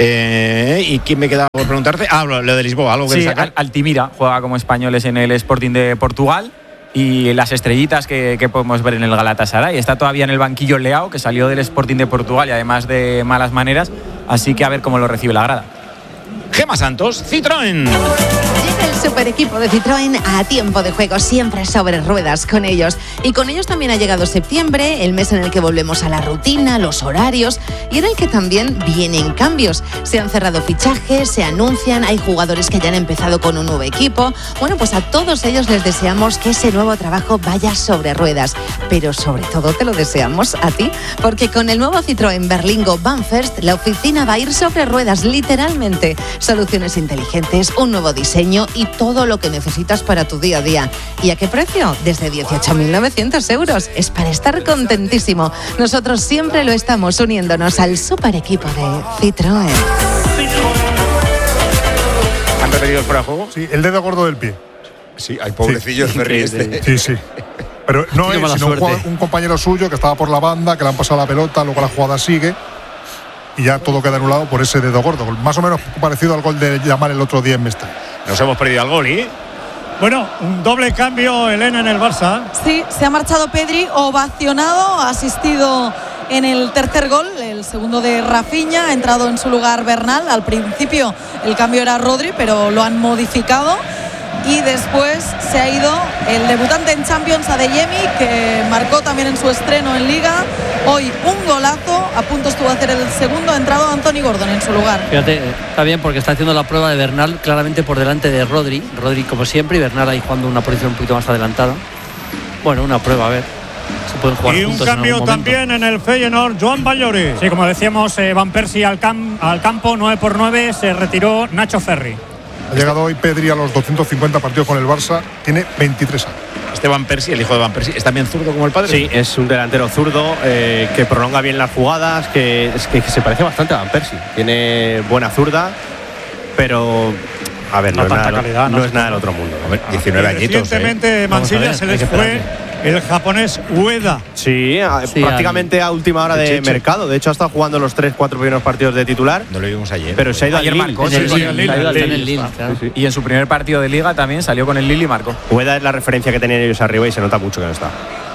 Eh, ¿Y quién me queda por preguntarte? Ah, lo de Lisboa, algo que sí, sacar. Altimira juega como españoles en el Sporting de Portugal. Y las estrellitas que, que podemos ver en el Galatasaray. Está todavía en el banquillo Leao, que salió del Sporting de Portugal y además de malas maneras. Así que a ver cómo lo recibe la grada. Gema Santos, Citroën. Llega el super equipo de Citroën a tiempo de juego, siempre sobre ruedas con ellos. Y con ellos también ha llegado septiembre, el mes en el que volvemos a la rutina, los horarios y en el que también vienen cambios. Se han cerrado fichajes, se anuncian, hay jugadores que ya han empezado con un nuevo equipo. Bueno, pues a todos ellos les deseamos que ese nuevo trabajo vaya sobre ruedas. Pero sobre todo te lo deseamos a ti, porque con el nuevo Citroën Berlingo Van First, la oficina va a ir sobre ruedas, literalmente. Soluciones inteligentes, un nuevo diseño y todo lo que necesitas para tu día a día. ¿Y a qué precio? Desde dieciocho mil novecientos euros. Es para estar contentísimo. Nosotros siempre lo estamos uniéndonos al super equipo de Citroën. ¿Han repetido el fuera de juego? Sí, el dedo gordo del pie. Sí, hay pobrecillo sí. el Ferri este. Sí, sí. Pero no es, sino un, jugador, un compañero suyo que estaba por la banda, que le han pasado la pelota, luego la jugada sigue. Y ya todo queda anulado por ese dedo gordo. Más o menos parecido al gol de Yamal el otro día en Mestalla. Nos hemos perdido al gol, ¿y? Bueno, un doble cambio, Elena, en el Barça. Sí, se ha marchado Pedri, ovacionado, ha asistido en el tercer gol, el segundo de Rafinha, ha entrado en su lugar Bernal. Al principio el cambio era Rodri, pero lo han modificado. Y después se ha ido el debutante en Champions, Adeyemi, que marcó también en su estreno en Liga. Hoy un golazo, a punto estuvo a hacer el segundo, ha entrado Anthony Gordon en su lugar. Fíjate, está bien porque está haciendo la prueba de Bernal claramente por delante de Rodri. Rodri como siempre y Bernal ahí jugando una posición un poquito más adelantada. Bueno, una prueba, a ver. pueden jugar y un juntos en cambio algún momento. también en el Feyenoord, Joan Ballori. Sí, como decíamos, eh, Van Persie al, cam al campo, nueve por nueve, se retiró Nacho Ferri. Ha llegado hoy Pedri a los doscientos cincuenta partidos con el Barça, tiene veintitrés años. Este Van Persie, el hijo de Van Persie, ¿es también zurdo como el padre? Sí, es un delantero zurdo eh, que prolonga bien las jugadas, que, es que, que se parece bastante a Van Persie. Tiene buena zurda, pero a ver, no, no, es, nada, calidad, no, no es nada del otro mundo. A ver, diecinueve añitos. Recientemente ¿eh? Mansilla se les fue el japonés Ueda. Sí, sí, prácticamente a última hora de Cheche. mercado. De hecho, ha estado jugando los tres, cuatro primeros partidos de titular. No lo vimos ayer. Pero se ha ido ayer al marcó, Lille. sí, sí, el Lille. Y en su primer partido de liga también salió con el Lille y marcó. Ueda es la referencia que tenían ellos arriba y se nota mucho que no está.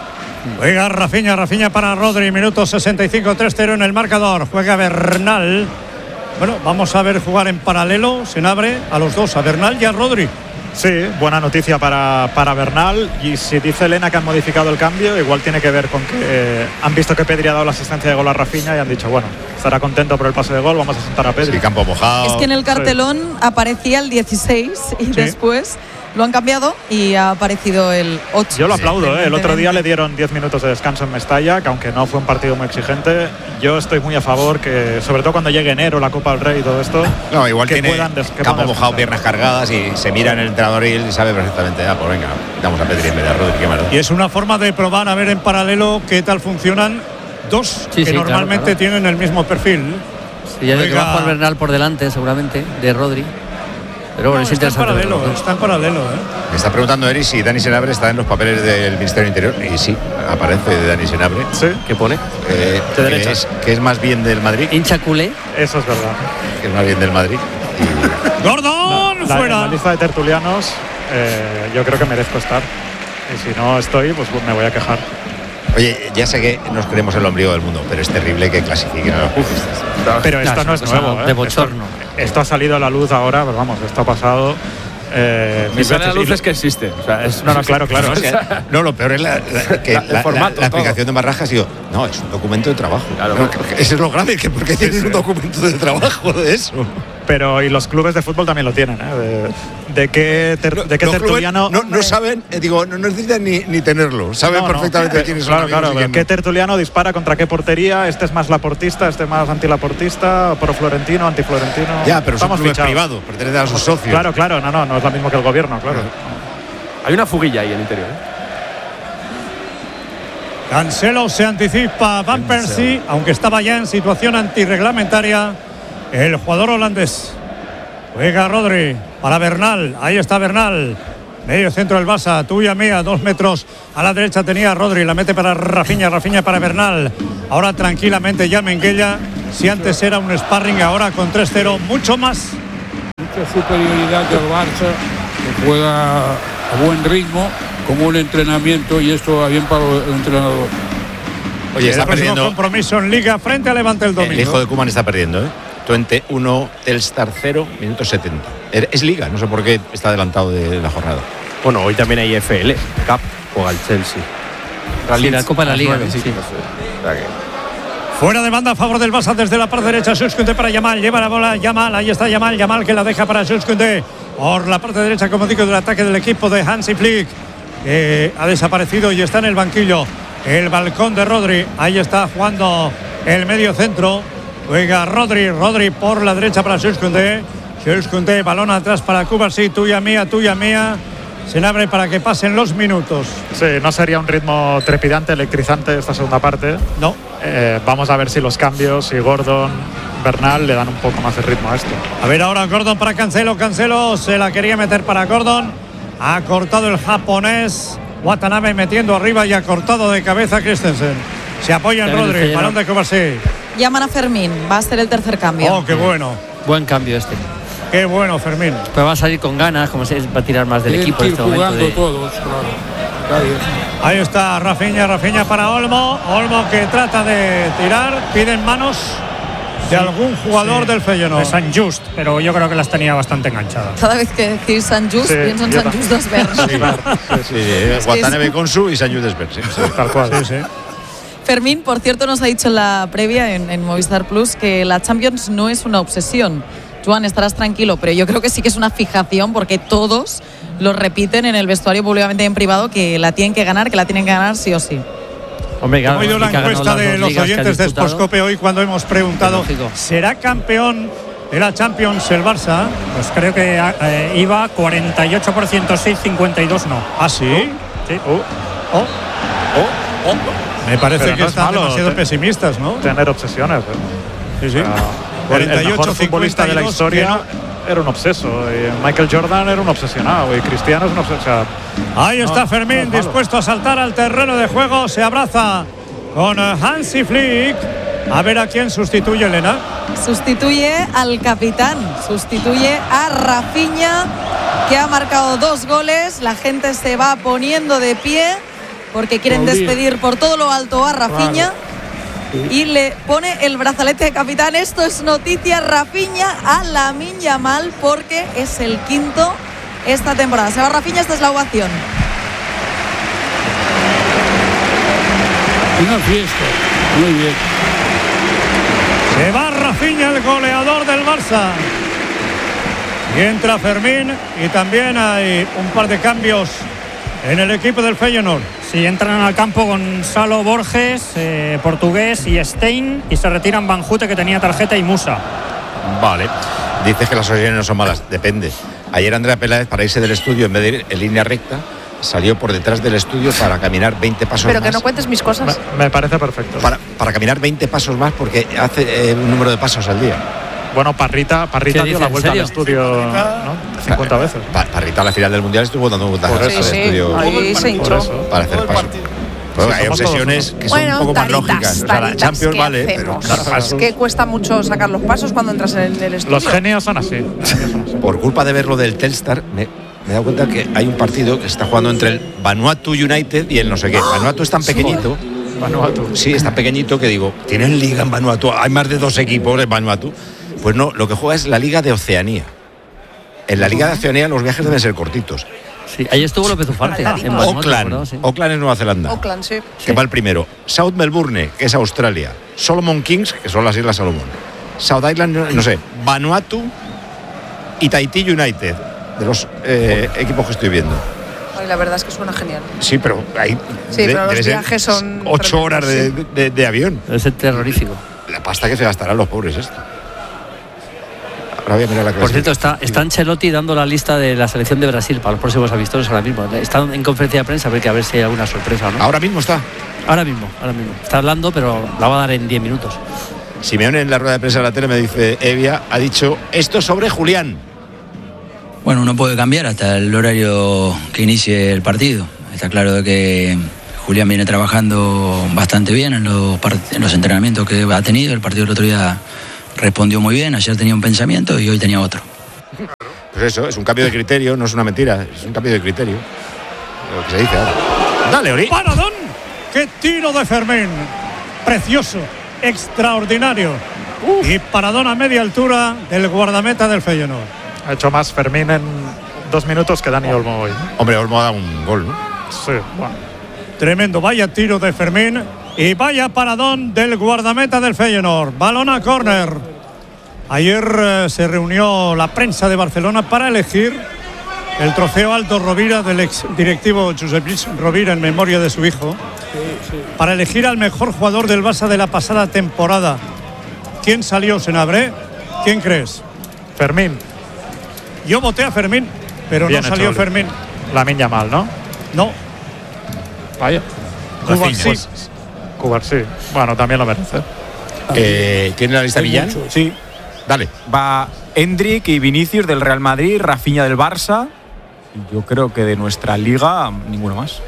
Juega Rafinha, Rafinha para Rodri, minuto sesenta y cinco, tres cero en el marcador. Juega Bernal. Bueno, vamos a ver jugar en paralelo, se abre a los dos, a Bernal y a Rodri. Sí, buena noticia para, para Bernal. Y si dice Elena que han modificado el cambio, igual tiene que ver con que eh, han visto que Pedri ha dado la asistencia de gol a Rafinha y han dicho, bueno, estará contento por el pase de gol, vamos a sentar a Pedri. Sí, campo mojado. Es que en el cartelón sí. aparecía el dieciséis y sí. después lo han cambiado y ha aparecido el ocho. Yo lo aplaudo, ¿eh? El otro día le dieron diez minutos de descanso en Mestalla, que aunque no fue un partido muy exigente, yo estoy muy a favor que, sobre todo cuando llegue enero, la Copa del Rey y todo esto, no, igual que tiene puedan des- que campo puedan mojado, piernas cargadas y se mira en el entrenador y él sabe perfectamente, ah, pues venga, damos a Pedri en vez de a Rodri, qué malo. Y es una forma de probar a ver en paralelo qué tal funcionan dos sí, que sí, normalmente claro, claro. tienen el mismo perfil. Sí, ya que va a jugar Bernal por delante, seguramente, de Rodri. Pero bueno, no, es está, en interesante paralelo, está en paralelo, ¿eh? Me está preguntando Eri si Dani Senabre está en los papeles del Ministerio Interior. Y sí, aparece de Dani Senabre. Sí, ¿qué pone? Eh, que, es, que es más bien del Madrid. Hincha culé. Eso es verdad. Que es más bien del Madrid. Y... ¡Gordón! La, ¡Fuera! En la lista de tertulianos, eh, yo creo que merezco estar. Y si no estoy, pues me voy a quejar. Oye, ya sé que nos creemos el ombligo del mundo, pero es terrible que clasifiquen a los futbolistas. Pero esto no es nuevo, ¿eh? De bochorno. Esto, esto ha salido a la luz ahora, pero vamos, esto ha pasado. Eh, si sale a la luz es que existe. O sea, es, no, no, claro, claro. No, o sea, no lo peor es la, la, que la, la, formato, la, la explicación de Marraja ha sido, no, es un documento de trabajo. Claro, no, eso es lo grave, que porque sí, tienes sí. un documento de trabajo de eso. Pero y los clubes de fútbol también lo tienen, ¿eh? De, de qué, ter, de qué los tertuliano. No, no saben, eh, digo, no necesitan ni, ni tenerlo. Saben no, perfectamente no. quiénes son. Claro, claro. Quién ¿qué no? tertuliano dispara contra qué portería? Este es más laportista, este más antilaportista, pro florentino, antiflorentino. Ya, pero son clubes privados, pertenecen a sus socios. Claro, claro, no, no, no es lo mismo que el gobierno, claro. Hay una fuguilla ahí en el interior, ¿eh? Cancelo se anticipa, Van Persie, aunque estaba ya en situación antirreglamentaria, el jugador holandés. Juega Rodri para Bernal, ahí está Bernal, medio centro del Barça, tuya mía, dos metros a la derecha tenía Rodri, la mete para Rafinha, Rafinha para Bernal, ahora tranquilamente ya Menguella, si antes era un sparring, ahora con tres cero, mucho más. Mucha superioridad del Barça, que juega a buen ritmo, como un entrenamiento, y esto va bien para el entrenador. Oye, está el perdiendo compromiso en Liga frente a Levante el domingo. El hijo de Koeman está perdiendo, ¿eh? Twente uno, Telstar cero, minuto setenta. Es Liga, no sé por qué está adelantado de la jornada. Bueno, hoy también hay F L Cup, juega el Chelsea. Sí, la Copa de la Liga. nueve, sí. Sí. Fuera de banda a favor del Barça desde la parte derecha, Schuskundé para Yamal, lleva la bola Yamal, ahí está Yamal, Yamal que la deja para Schuskundé. Por la parte derecha, como digo, del ataque del equipo de Hansi Flick, que ha desaparecido y está en el banquillo. El balcón de Rodri, ahí está jugando el medio centro. Juega Rodri, Rodri por la derecha para Schuskundé. Schuskundé, balón atrás para Cubarsí, tuya mía, tuya mía. Se le abre para que pasen los minutos. Sí, no sería un ritmo trepidante, electrizante esta segunda parte. No. Eh, vamos a ver si los cambios y Gordon, Bernal le dan un poco más de ritmo a esto. A ver ahora Gordon para Cancelo, Cancelo se la quería meter para Gordon. Ha cortado el japonés. Watanabe metiendo arriba y ha cortado de cabeza Christensen. Se apoya en Rodri, balón de Cubarsí. Llaman a Fermín, va a ser el tercer cambio. Oh, qué bueno. Buen cambio este. Qué bueno, Fermín. Pero va a salir con ganas, como se va a tirar más del equipo en este momento. De... todos, claro. Ahí está Rafinha, Rafinha para Olmo. Olmo que trata de tirar, piden manos de sí, algún jugador sí, del Feyenoord. De San Just, pero yo creo que las tenía bastante enganchadas. Cada vez que decís San Just, sí, pienso en San Just dos verdes. Sí, claro. sí, sí, sí. Watanabe con su y San Just dos sí, sí, tal cual. Sí, sí. Fermín, por cierto, nos ha dicho en la previa en, en Movistar Plus que la Champions no es una obsesión. Joan, estarás tranquilo, pero yo creo que sí que es una fijación porque todos lo repiten en el vestuario públicamente y en privado que la tienen que ganar, que la tienen que ganar sí o sí. Hombre, claro, Hemos ido la encuesta de los oyentes de Sportscope hoy cuando hemos preguntado ¿será campeón de la Champions el Barça? Pues creo que eh, iba cuarenta y ocho por ciento sí, cincuenta y dos no. ¿Ah, sí? Sí. Oh, oh, oh, oh. Me parece Pero que no es están malo, demasiado te- pesimistas, ¿no? Tener obsesiones. ¿eh? Sí, sí. O sea, cuarenta y ocho, el mejor futbolista de la cincuenta y dos, historia que era un obseso. Y Michael Jordan era un obsesionado. Y Cristiano es un obsesionado. Ahí No, está no Fermín, es malo. dispuesto a saltar al terreno de juego. Se abraza con eh, Hansi Flick. A ver a quién sustituye Elena. Sustituye al capitán, sustituye a Rafinha, que ha marcado dos goles. La gente se va poniendo de pie porque quieren Aplaudir. despedir por todo lo alto a Rafinha. Y le pone el brazalete de capitán. Esto es noticia. Rafinha a Lamine Yamal porque es el quinto esta temporada. Se va Rafinha, esta es la ovación. Una fiesta. Muy bien. Se va Rafinha, el goleador del Barça. Y entra Fermín y también hay un par de cambios en el equipo del Feyenoord. Sí, entran al campo Gonzalo Borges, eh, portugués, y Stein, y se retiran Banjute, que tenía tarjeta, y Musa. Vale. Dices que las ocasiones no son malas. Depende. Ayer Andrea Peláez, para irse del estudio, en vez de ir en línea recta, salió por detrás del estudio para caminar veinte pasos Pero más. que no cuentes mis cosas. Me parece perfecto. Para, para caminar veinte pasos más porque hace eh, un número de pasos al día. Bueno, Parrita, Parrita ¿Qué dio dice, la en vuelta al serio? estudio, ¿no? cincuenta veces. Pa- Parrita a la final del Mundial estuvo dando vueltas Por al eso. Sí, sí, estudio ahí se hinchó. para hacer pasos. Pues Sí, hay somos obsesiones todos, que son Bueno, un poco más taritas, lógicas. O sea, la taritas, Champions ¿qué vale, pero hacemos? dar pasos. Es que cuesta mucho sacar los pasos cuando entras en el estudio. Los genios son así. Por culpa de ver lo del Telstar, me, me he dado cuenta que hay un partido que se está jugando entre el Vanuatu United y el no sé qué. Vanuatu es tan pequeñito. Vanuatu. Sí, es tan pequeñito que digo, ¿tienen liga en Vanuatu? Hay más de dos equipos en Vanuatu. Pues no, lo que juega es la Liga de Oceanía. En la Liga de Oceanía los viajes deben ser cortitos. Sí, ahí estuvo López Ufarte. en Vanuatu, Auckland, ¿no? Sí. Auckland es Nueva Zelanda. Auckland, sí. Que va el primero. South Melbourne, que es Australia. Solomon Kings, que son las Islas Salomón. South Island, no, no sé. Vanuatu y Tahití United, de los eh, equipos que estoy viendo. Ay, la verdad es que suena genial. Sí, pero hay. Sí, pero los debe ser viajes son Ocho horas de, tremendos, de- de avión. Debe ser terrorífico. La pasta que se gastarán los pobres esto. Ahora voy a mirar la Por cierto, clasificación. está, está Ancelotti dando la lista de la selección de Brasil para los próximos amistosos ahora mismo. Está en conferencia de prensa a ver, que a ver si hay alguna sorpresa o no. Ahora mismo está. Ahora mismo, ahora mismo. Está hablando, pero la va a dar en diez minutos. Simeone en la rueda de prensa de la tele me dice, Evia ha dicho esto sobre Julián. Bueno, uno puede cambiar hasta el horario que inicie el partido. Está claro de que Julián viene trabajando bastante bien en los, part- en los entrenamientos que ha tenido. El partido del otro día respondió muy bien. Ayer tenía un pensamiento y hoy tenía otro. Pues eso, es un cambio de criterio, no es una mentira, es un cambio de criterio. Lo que se dice ahora. Dale, Ori. ¡Paradón! ¡Qué tiro de Fermín! Precioso, extraordinario. Y paradón a media altura del guardameta del Feyenoord. Ha hecho más Fermín en dos minutos que Dani Olmo hoy. ¿no? Hombre, Olmo ha dado un gol, ¿no? Sí, bueno. Tremendo, vaya tiro de Fermín y vaya paradón del guardameta del Feyenoord. Balón a córner. Ayer eh, se reunió la prensa de Barcelona para elegir el trofeo Aldo Rovira del ex directivo Josep Lluís Rovira en memoria de su hijo, para elegir al mejor jugador del Barça de la pasada temporada. ¿Quién salió, Senabré? ¿Quién crees? Fermín. Yo voté a Fermín, pero Bien no hecho, salió Oli. Fermín. Lamine Yamal, ¿no? No. Vaya. Cubarsí. Cubarsí. Bueno, también lo merece. Eh, ¿Tiene la lista Millán? Sí. Dale. Va Endrick y Vinicius del Real Madrid, Rafinha del Barça. Y yo creo que de nuestra liga, ninguno más.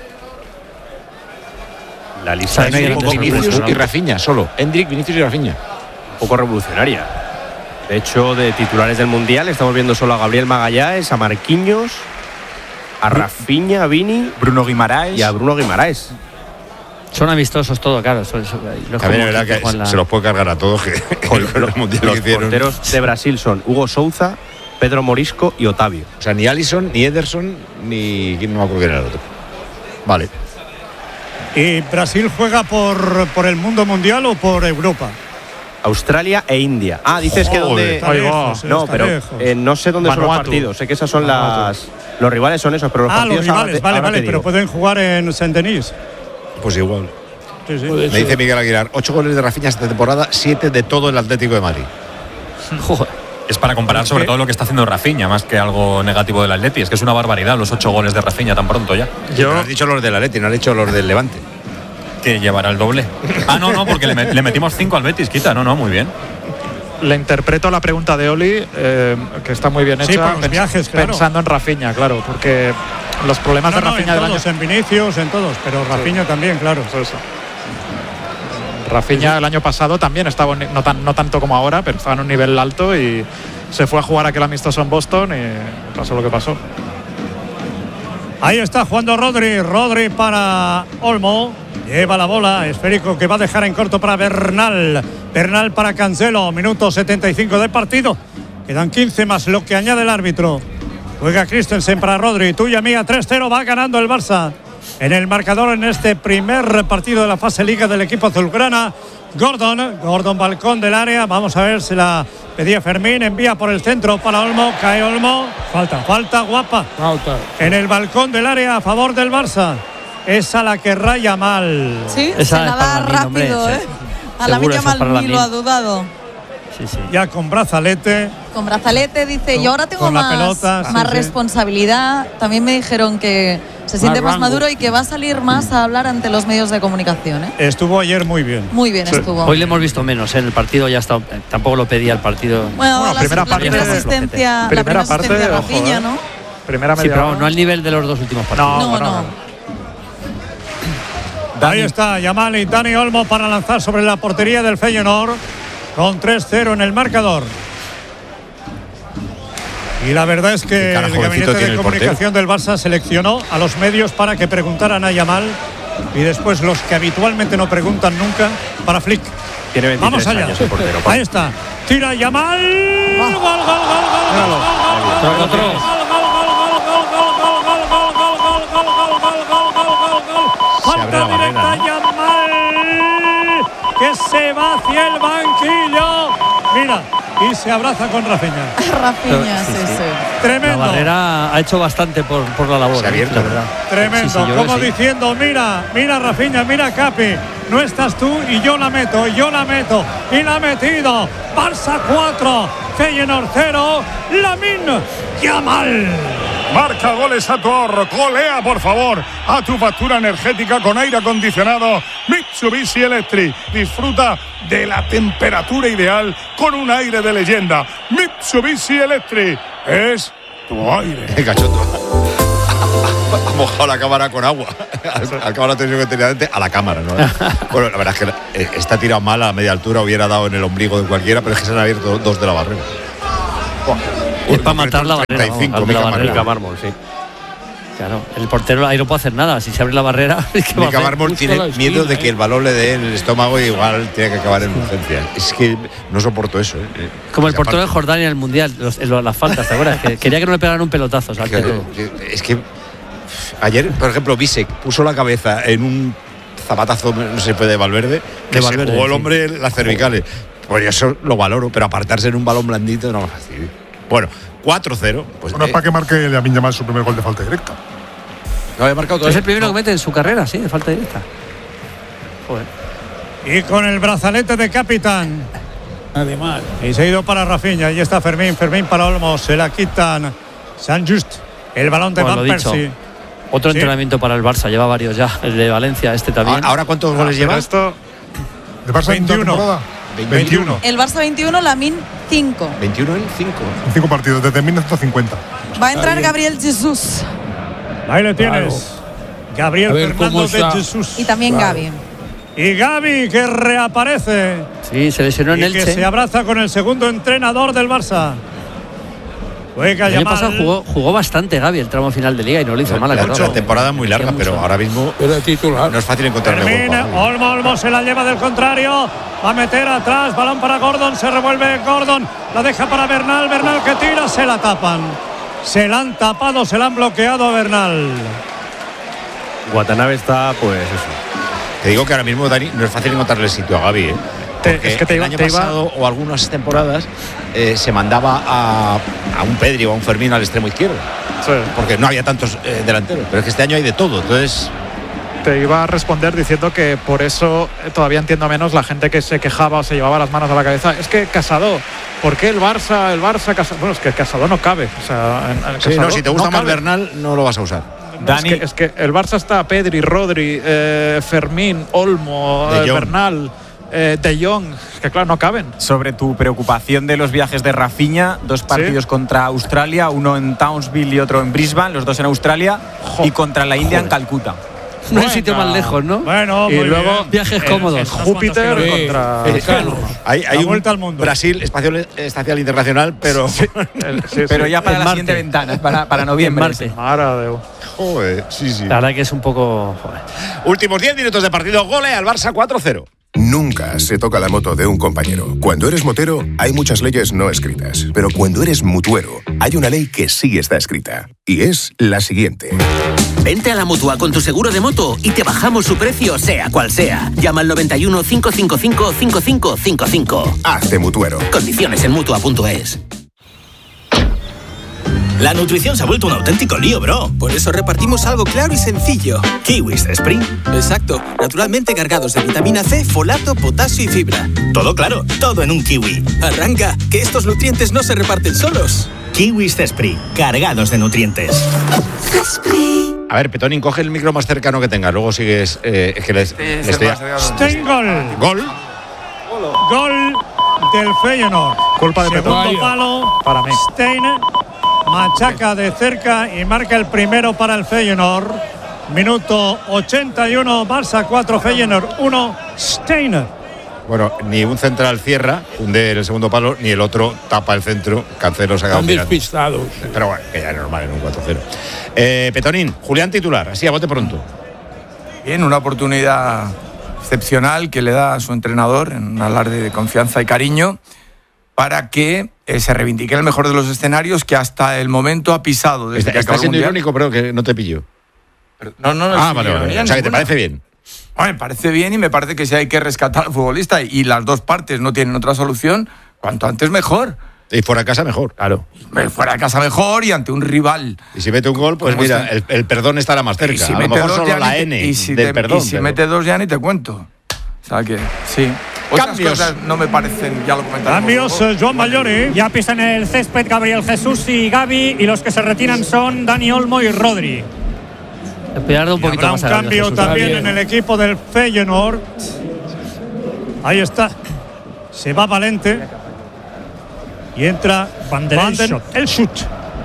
La lista no hay es un grandes poco, Vinicius sorpresas, y ¿no? Rafinha, solo. Endrick, Vinicius y Rafinha. un poco revolucionaria. De hecho, de titulares del Mundial estamos viendo solo a Gabriel Magallanes, a Marquinhos, a Rafinha, a Vini, Bruno Guimaraes y a Bruno Guimaraes. Son amistosos todo, claro. Eso, eso, no es También como es verdad que juegan la- se los puede cargar a todos que con el mundial que Los hicieron. porteros de Brasil son Hugo Souza, Pedro Morisco y Otavio. O sea, ni Alisson, ni Ederson, ni. No me acuerdo quién era el otro. Vale. ¿Y Brasil juega por, por el mundo mundial o por Europa? Australia e India. Ah, dices que Joder. donde. Está lejos, eh, no, está pero lejos. eh, no sé dónde son los Vanuatu. partidos. Sé que esas son Vanuatu. las. Los rivales son esos, pero los Ah, los partidos ahora rivales, te- vale, ahora vale, te pero digo. pueden jugar en Saint-Denis. Pues igual. Sí, sí. Me dice Miguel Aguilar, ocho goles de Rafinha esta temporada, siete de todo el Atlético de Madrid. Es para comparar sobre todo lo que está haciendo Rafinha, más que algo negativo del Atleti. Es que es una barbaridad los ocho goles de Rafinha tan pronto ya. Yo no has dicho los del Atleti, no has dicho los del Levante. Que llevará el doble. Ah, no, no, porque le, met- le metimos cinco al Betis, quita. No, no, muy bien. Le interpreto la pregunta de Oli, eh, que está muy bien hecha, Sí, por los pens- viajes, claro. pensando en Rafinha, claro, porque los problemas No, de no, Rafinha en del año... todos, en Vinicius, en todos, pero Rafinha también, claro. Eso. Rafinha el año pasado también estaba, no, tan, no tanto como ahora, pero estaba en un nivel alto y se fue a jugar aquel amistoso en Boston y pasó lo que pasó. Ahí está jugando Rodri, Rodri para Olmo, lleva la bola, esférico que va a dejar en corto para Bernal, Bernal para Cancelo, minuto setenta y cinco de partido, quedan quince más lo que añade el árbitro, juega Christensen para Rodri, tuya mía, tres cero, va ganando el Barça en el marcador en este primer partido de la fase liga del equipo azulgrana. Gordon, Gordon balcón del área, vamos a ver si la pedía Fermín, envía por el centro para Olmo, cae Olmo, falta, falta guapa, falta en el balcón del área a favor del Barça, esa la que raya mal. Sí, esa se nada rápido, ¿eh? A la Seguro Lamine esa es para Yamal ni lo Lamine. ha dudado. Sí, sí. Ya con brazalete. Con brazalete dice, Con- yo ahora tengo con la más, pelota, sí, más sí. responsabilidad. También me dijeron que se siente más, rango. maduro y que va a salir más a hablar ante los medios de comunicación. ¿eh? Estuvo ayer muy bien. Muy bien estuvo. Hoy le hemos visto menos, ¿eh? En el partido ya está, tampoco lo pedía el partido. Bueno, la, primera la parte- primera asistencia, la primera primera parte, asistencia de ojo, Rafinha, ¿eh? ¿no? Primera Sí, media pero hora. no al nivel de los dos últimos partidos. No, no. Ahí está Yamal y Dani Olmo para lanzar sobre la portería del Feyenoord con tres cero en el marcador. Y la verdad es que cara el jovencito gabinete tiene de el comunicación del Barça seleccionó a los medios para que preguntaran a Yamal y después los que habitualmente no preguntan nunca para Flick. Tiene veintitrés Vamos allá. años el portero. Ahí está. Tira Yamal. Gol, gol, gol, gol, gol, gol, gol, falta directa Yamal, que se va hacia el banquillo. Mira, y se abraza con Rafinha. Rafinha, sí, sí. Tremendo. La Barrera ha hecho bastante por, por la labor. Se ha abierto, la verdad. Tremendo, Sí, sí, yo creo como que sí. diciendo, mira, mira Rafinha, mira Capi, no estás tú y yo la meto, y yo la meto, y la ha metido. Barça cuatro, Feyenoord cero, Lamine Yamal. Marca goles a tu ahorro, golea por favor a tu factura energética con aire acondicionado Mitsubishi Electric. Disfruta de la temperatura ideal con un aire de leyenda. Mitsubishi Electric es tu aire. El cachondo. Ha mojado la cámara con agua. Al, al cabo la tensión que tenía antes, a la cámara, ¿no? Bueno, la verdad es que eh, está tirado mal a media altura, hubiera dado en el ombligo de cualquiera, pero es que se han abierto dos de la barrera. Es para matar la barrera. treinta y cinco, vamos, al de la Mica barrera. Mármol, sí. Claro, el portero ahí no puede hacer nada. Si se abre la barrera, ¿qué va a Mica hacer? Mármol tiene miedo de que el balón le dé en el estómago y igual tiene que acabar en urgencia. Es que no soporto eso. ¿eh? Como el Y portero de aparte- Jordania en el Mundial, los- los- las faltas, ¿te acuerdas? Que quería que no le pegaran un pelotazo, ¿sabes? que- que- Es que ayer, por ejemplo, Bisek puso la cabeza en un zapatazo, no sé, de Valverde, que De se Valverde, jugó el sí. hombre las cervicales. Pues eso lo valoro, pero apartarse en un balón blandito no me fastidia. Bueno, cuatro cero. Pues, Bueno, es eh, para que marque Lamine Yamal su primer gol de falta directa. no había marcado Es todavía. el primero que mete en su carrera, sí, de falta directa. Joder. Y con el brazalete de capitán. Además. Y se ha ido para Rafinha. Ahí está Fermín. Fermín para Olmo. Se la quitan. San Just. El balón de Bueno, Van lo dicho. Persie. Otro Sí. entrenamiento para el Barça, lleva varios ya. El de Valencia, este también. Ahora, ¿ahora cuántos goles lleva? Esto, ¿De Barça en toda veintiuno. temporada? veintiuno. El Barça veintiuno, Lamine cinco. veintiuno en cinco. En cinco partidos, desde mil novecientos cincuenta. Va a entrar Gabriel Jesús Ahí le tienes. Gabriel A ver Fernando cómo de está. Jesús. y también Claro. Gavi. Y Gavi que reaparece. Sí, se lesionó en Y que Elche. se abraza con el segundo entrenador del Barça. Juega El año Yamal. pasado jugó, jugó bastante Gavi el tramo final de liga y no lo hizo mal. La, acabó. la temporada es muy larga, Hacía pero mucho. ahora mismo Era titular. no es fácil encontrarle Fermín, hueco a Gavi. Olmo, Olmo se la lleva del contrario. Va a meter atrás. Balón para Gordon. Se revuelve Gordon. La deja para Bernal. Bernal que tira. Se la tapan. Se la han tapado. Se la han bloqueado a Bernal. Watanabe está, pues eso. Te digo que ahora mismo, Dani, no es fácil encontrarle sitio a Gavi, ¿eh? Te- Porque es que te iba- el año te iba- pasado o algunas temporadas eh, se mandaba a, a un Pedri o a un Fermín al extremo izquierdo. Sí. Porque no había tantos eh, delanteros. Pero es que este año hay de todo. Entonces, te iba a responder diciendo que por eso todavía entiendo menos la gente que se quejaba o se llevaba las manos a la cabeza. Es que Casado, ¿por qué el Barça, el Barça, Casado? Bueno, es que Casado no cabe. O sea, en, en sí, Casado no, si te gusta no más Bernal, no lo vas a usar. No, Dani. Es, que, es que el Barça está Pedri, Rodri, eh, Fermín, Olmo, eh, Bernal, eh, De Jong. Es que claro, no caben. Sobre tu preocupación de los viajes de Rafinha, dos partidos ¿sí? contra Australia, uno en Townsville y otro en Brisbane, los dos en Australia, jo, y contra la India joder. en Calcuta. No hay sitio más lejos, ¿no? Bueno, y luego bien. viajes cómodos. En Júpiter sí, contra el Carlos. Hay, hay un al mundo. Brasil Espacial, Espacial Internacional, pero sí, el, sí, pero sí. ya para el la Marte. Siguiente ventana, para, para noviembre. Joder, sí, sí. La verdad que es un poco. Joder. Últimos diez minutos de partido, gole al Barça cuatro cero. Nunca se toca la moto de un compañero. Cuando eres motero, hay muchas leyes no escritas. Pero cuando eres mutuero, hay una ley que sí está escrita. Y es la siguiente. Vente a la Mutua con tu seguro de moto y te bajamos su precio, sea cual sea. Llama al noventa y uno, cinco cinco cinco, cinco cinco cinco cinco. Hazte mutuero. Condiciones en mutua punto es. La nutrición se ha vuelto un auténtico lío, bro. Por eso repartimos algo claro y sencillo. Kiwis Sprint. Exacto. Naturalmente cargados de vitamina C, folato, potasio y fibra. Todo claro, todo en un kiwi. Arranca, que estos nutrientes no se reparten solos. Kiwis Sprint, cargados de nutrientes. A ver, Petonín, coge el micro más cercano que tengas. Luego sigues... Eh, es que les, les estoy... Stein gol. Gol. Gol del Feyenoord. Culpa de Petonín. Segundo palo para mí. Stein machaca de cerca y marca el primero para el Feyenoord. Minuto ochenta y uno, Barça cuatro, Feyenoord uno, Stein. Bueno, ni un central cierra, hunde el segundo palo, ni el otro tapa el centro. Cancelo se ha quedado mirando. Despistados. Pero bueno, que ya es normal en un cuatro cero. Eh, Petonín, Julián titular, así a bote pronto. Bien, una oportunidad excepcional que le da a su entrenador en un alarde de confianza y cariño para que eh, se reivindique el mejor de los escenarios que hasta el momento ha pisado. Desde está que está siendo irónico, pero que no te pillo. Pero, no, no, no. Ah, vale, vale. O sea, que te parece bien. Bueno, me parece bien y me parece que si hay que rescatar al futbolista y las dos partes no tienen otra solución, cuanto antes mejor. Y fuera de casa mejor. Claro. Fuera de casa mejor y ante un rival. Y si mete un gol, pues mira, el, el perdón estará más cerca. Si a lo mejor solo la te, N y si del te, perdón. Y si pero... mete dos ya ni te cuento. O sea que, sí. Otras Cambios. cosas no me parecen, ya lo comentaremos. Cambios, luego. Joan Mallori. Ya pisan el césped Gabriel Jesús y Gavi, y los que se retiran son Dani Olmo y Rodri. Un y poquito habrá más un cambio Jesús. también en el equipo del Feyenoord. Ahí está. Se va Valente. Y entra Van der Elschut.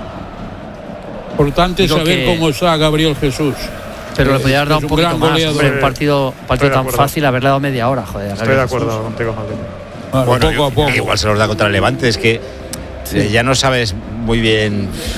Importante Digo saber que... cómo está Gabriel Jesús. Pero le podía haber dado es un un poquito gran más. goleador. Hombre, un partido, un partido tan fácil, haberle dado media hora, joder. Estoy de acuerdo Jesús. contigo, Maldini. Bueno, bueno, poco a poco. Igual se los da contra el Levante, es que sí. ya no sabes muy bien.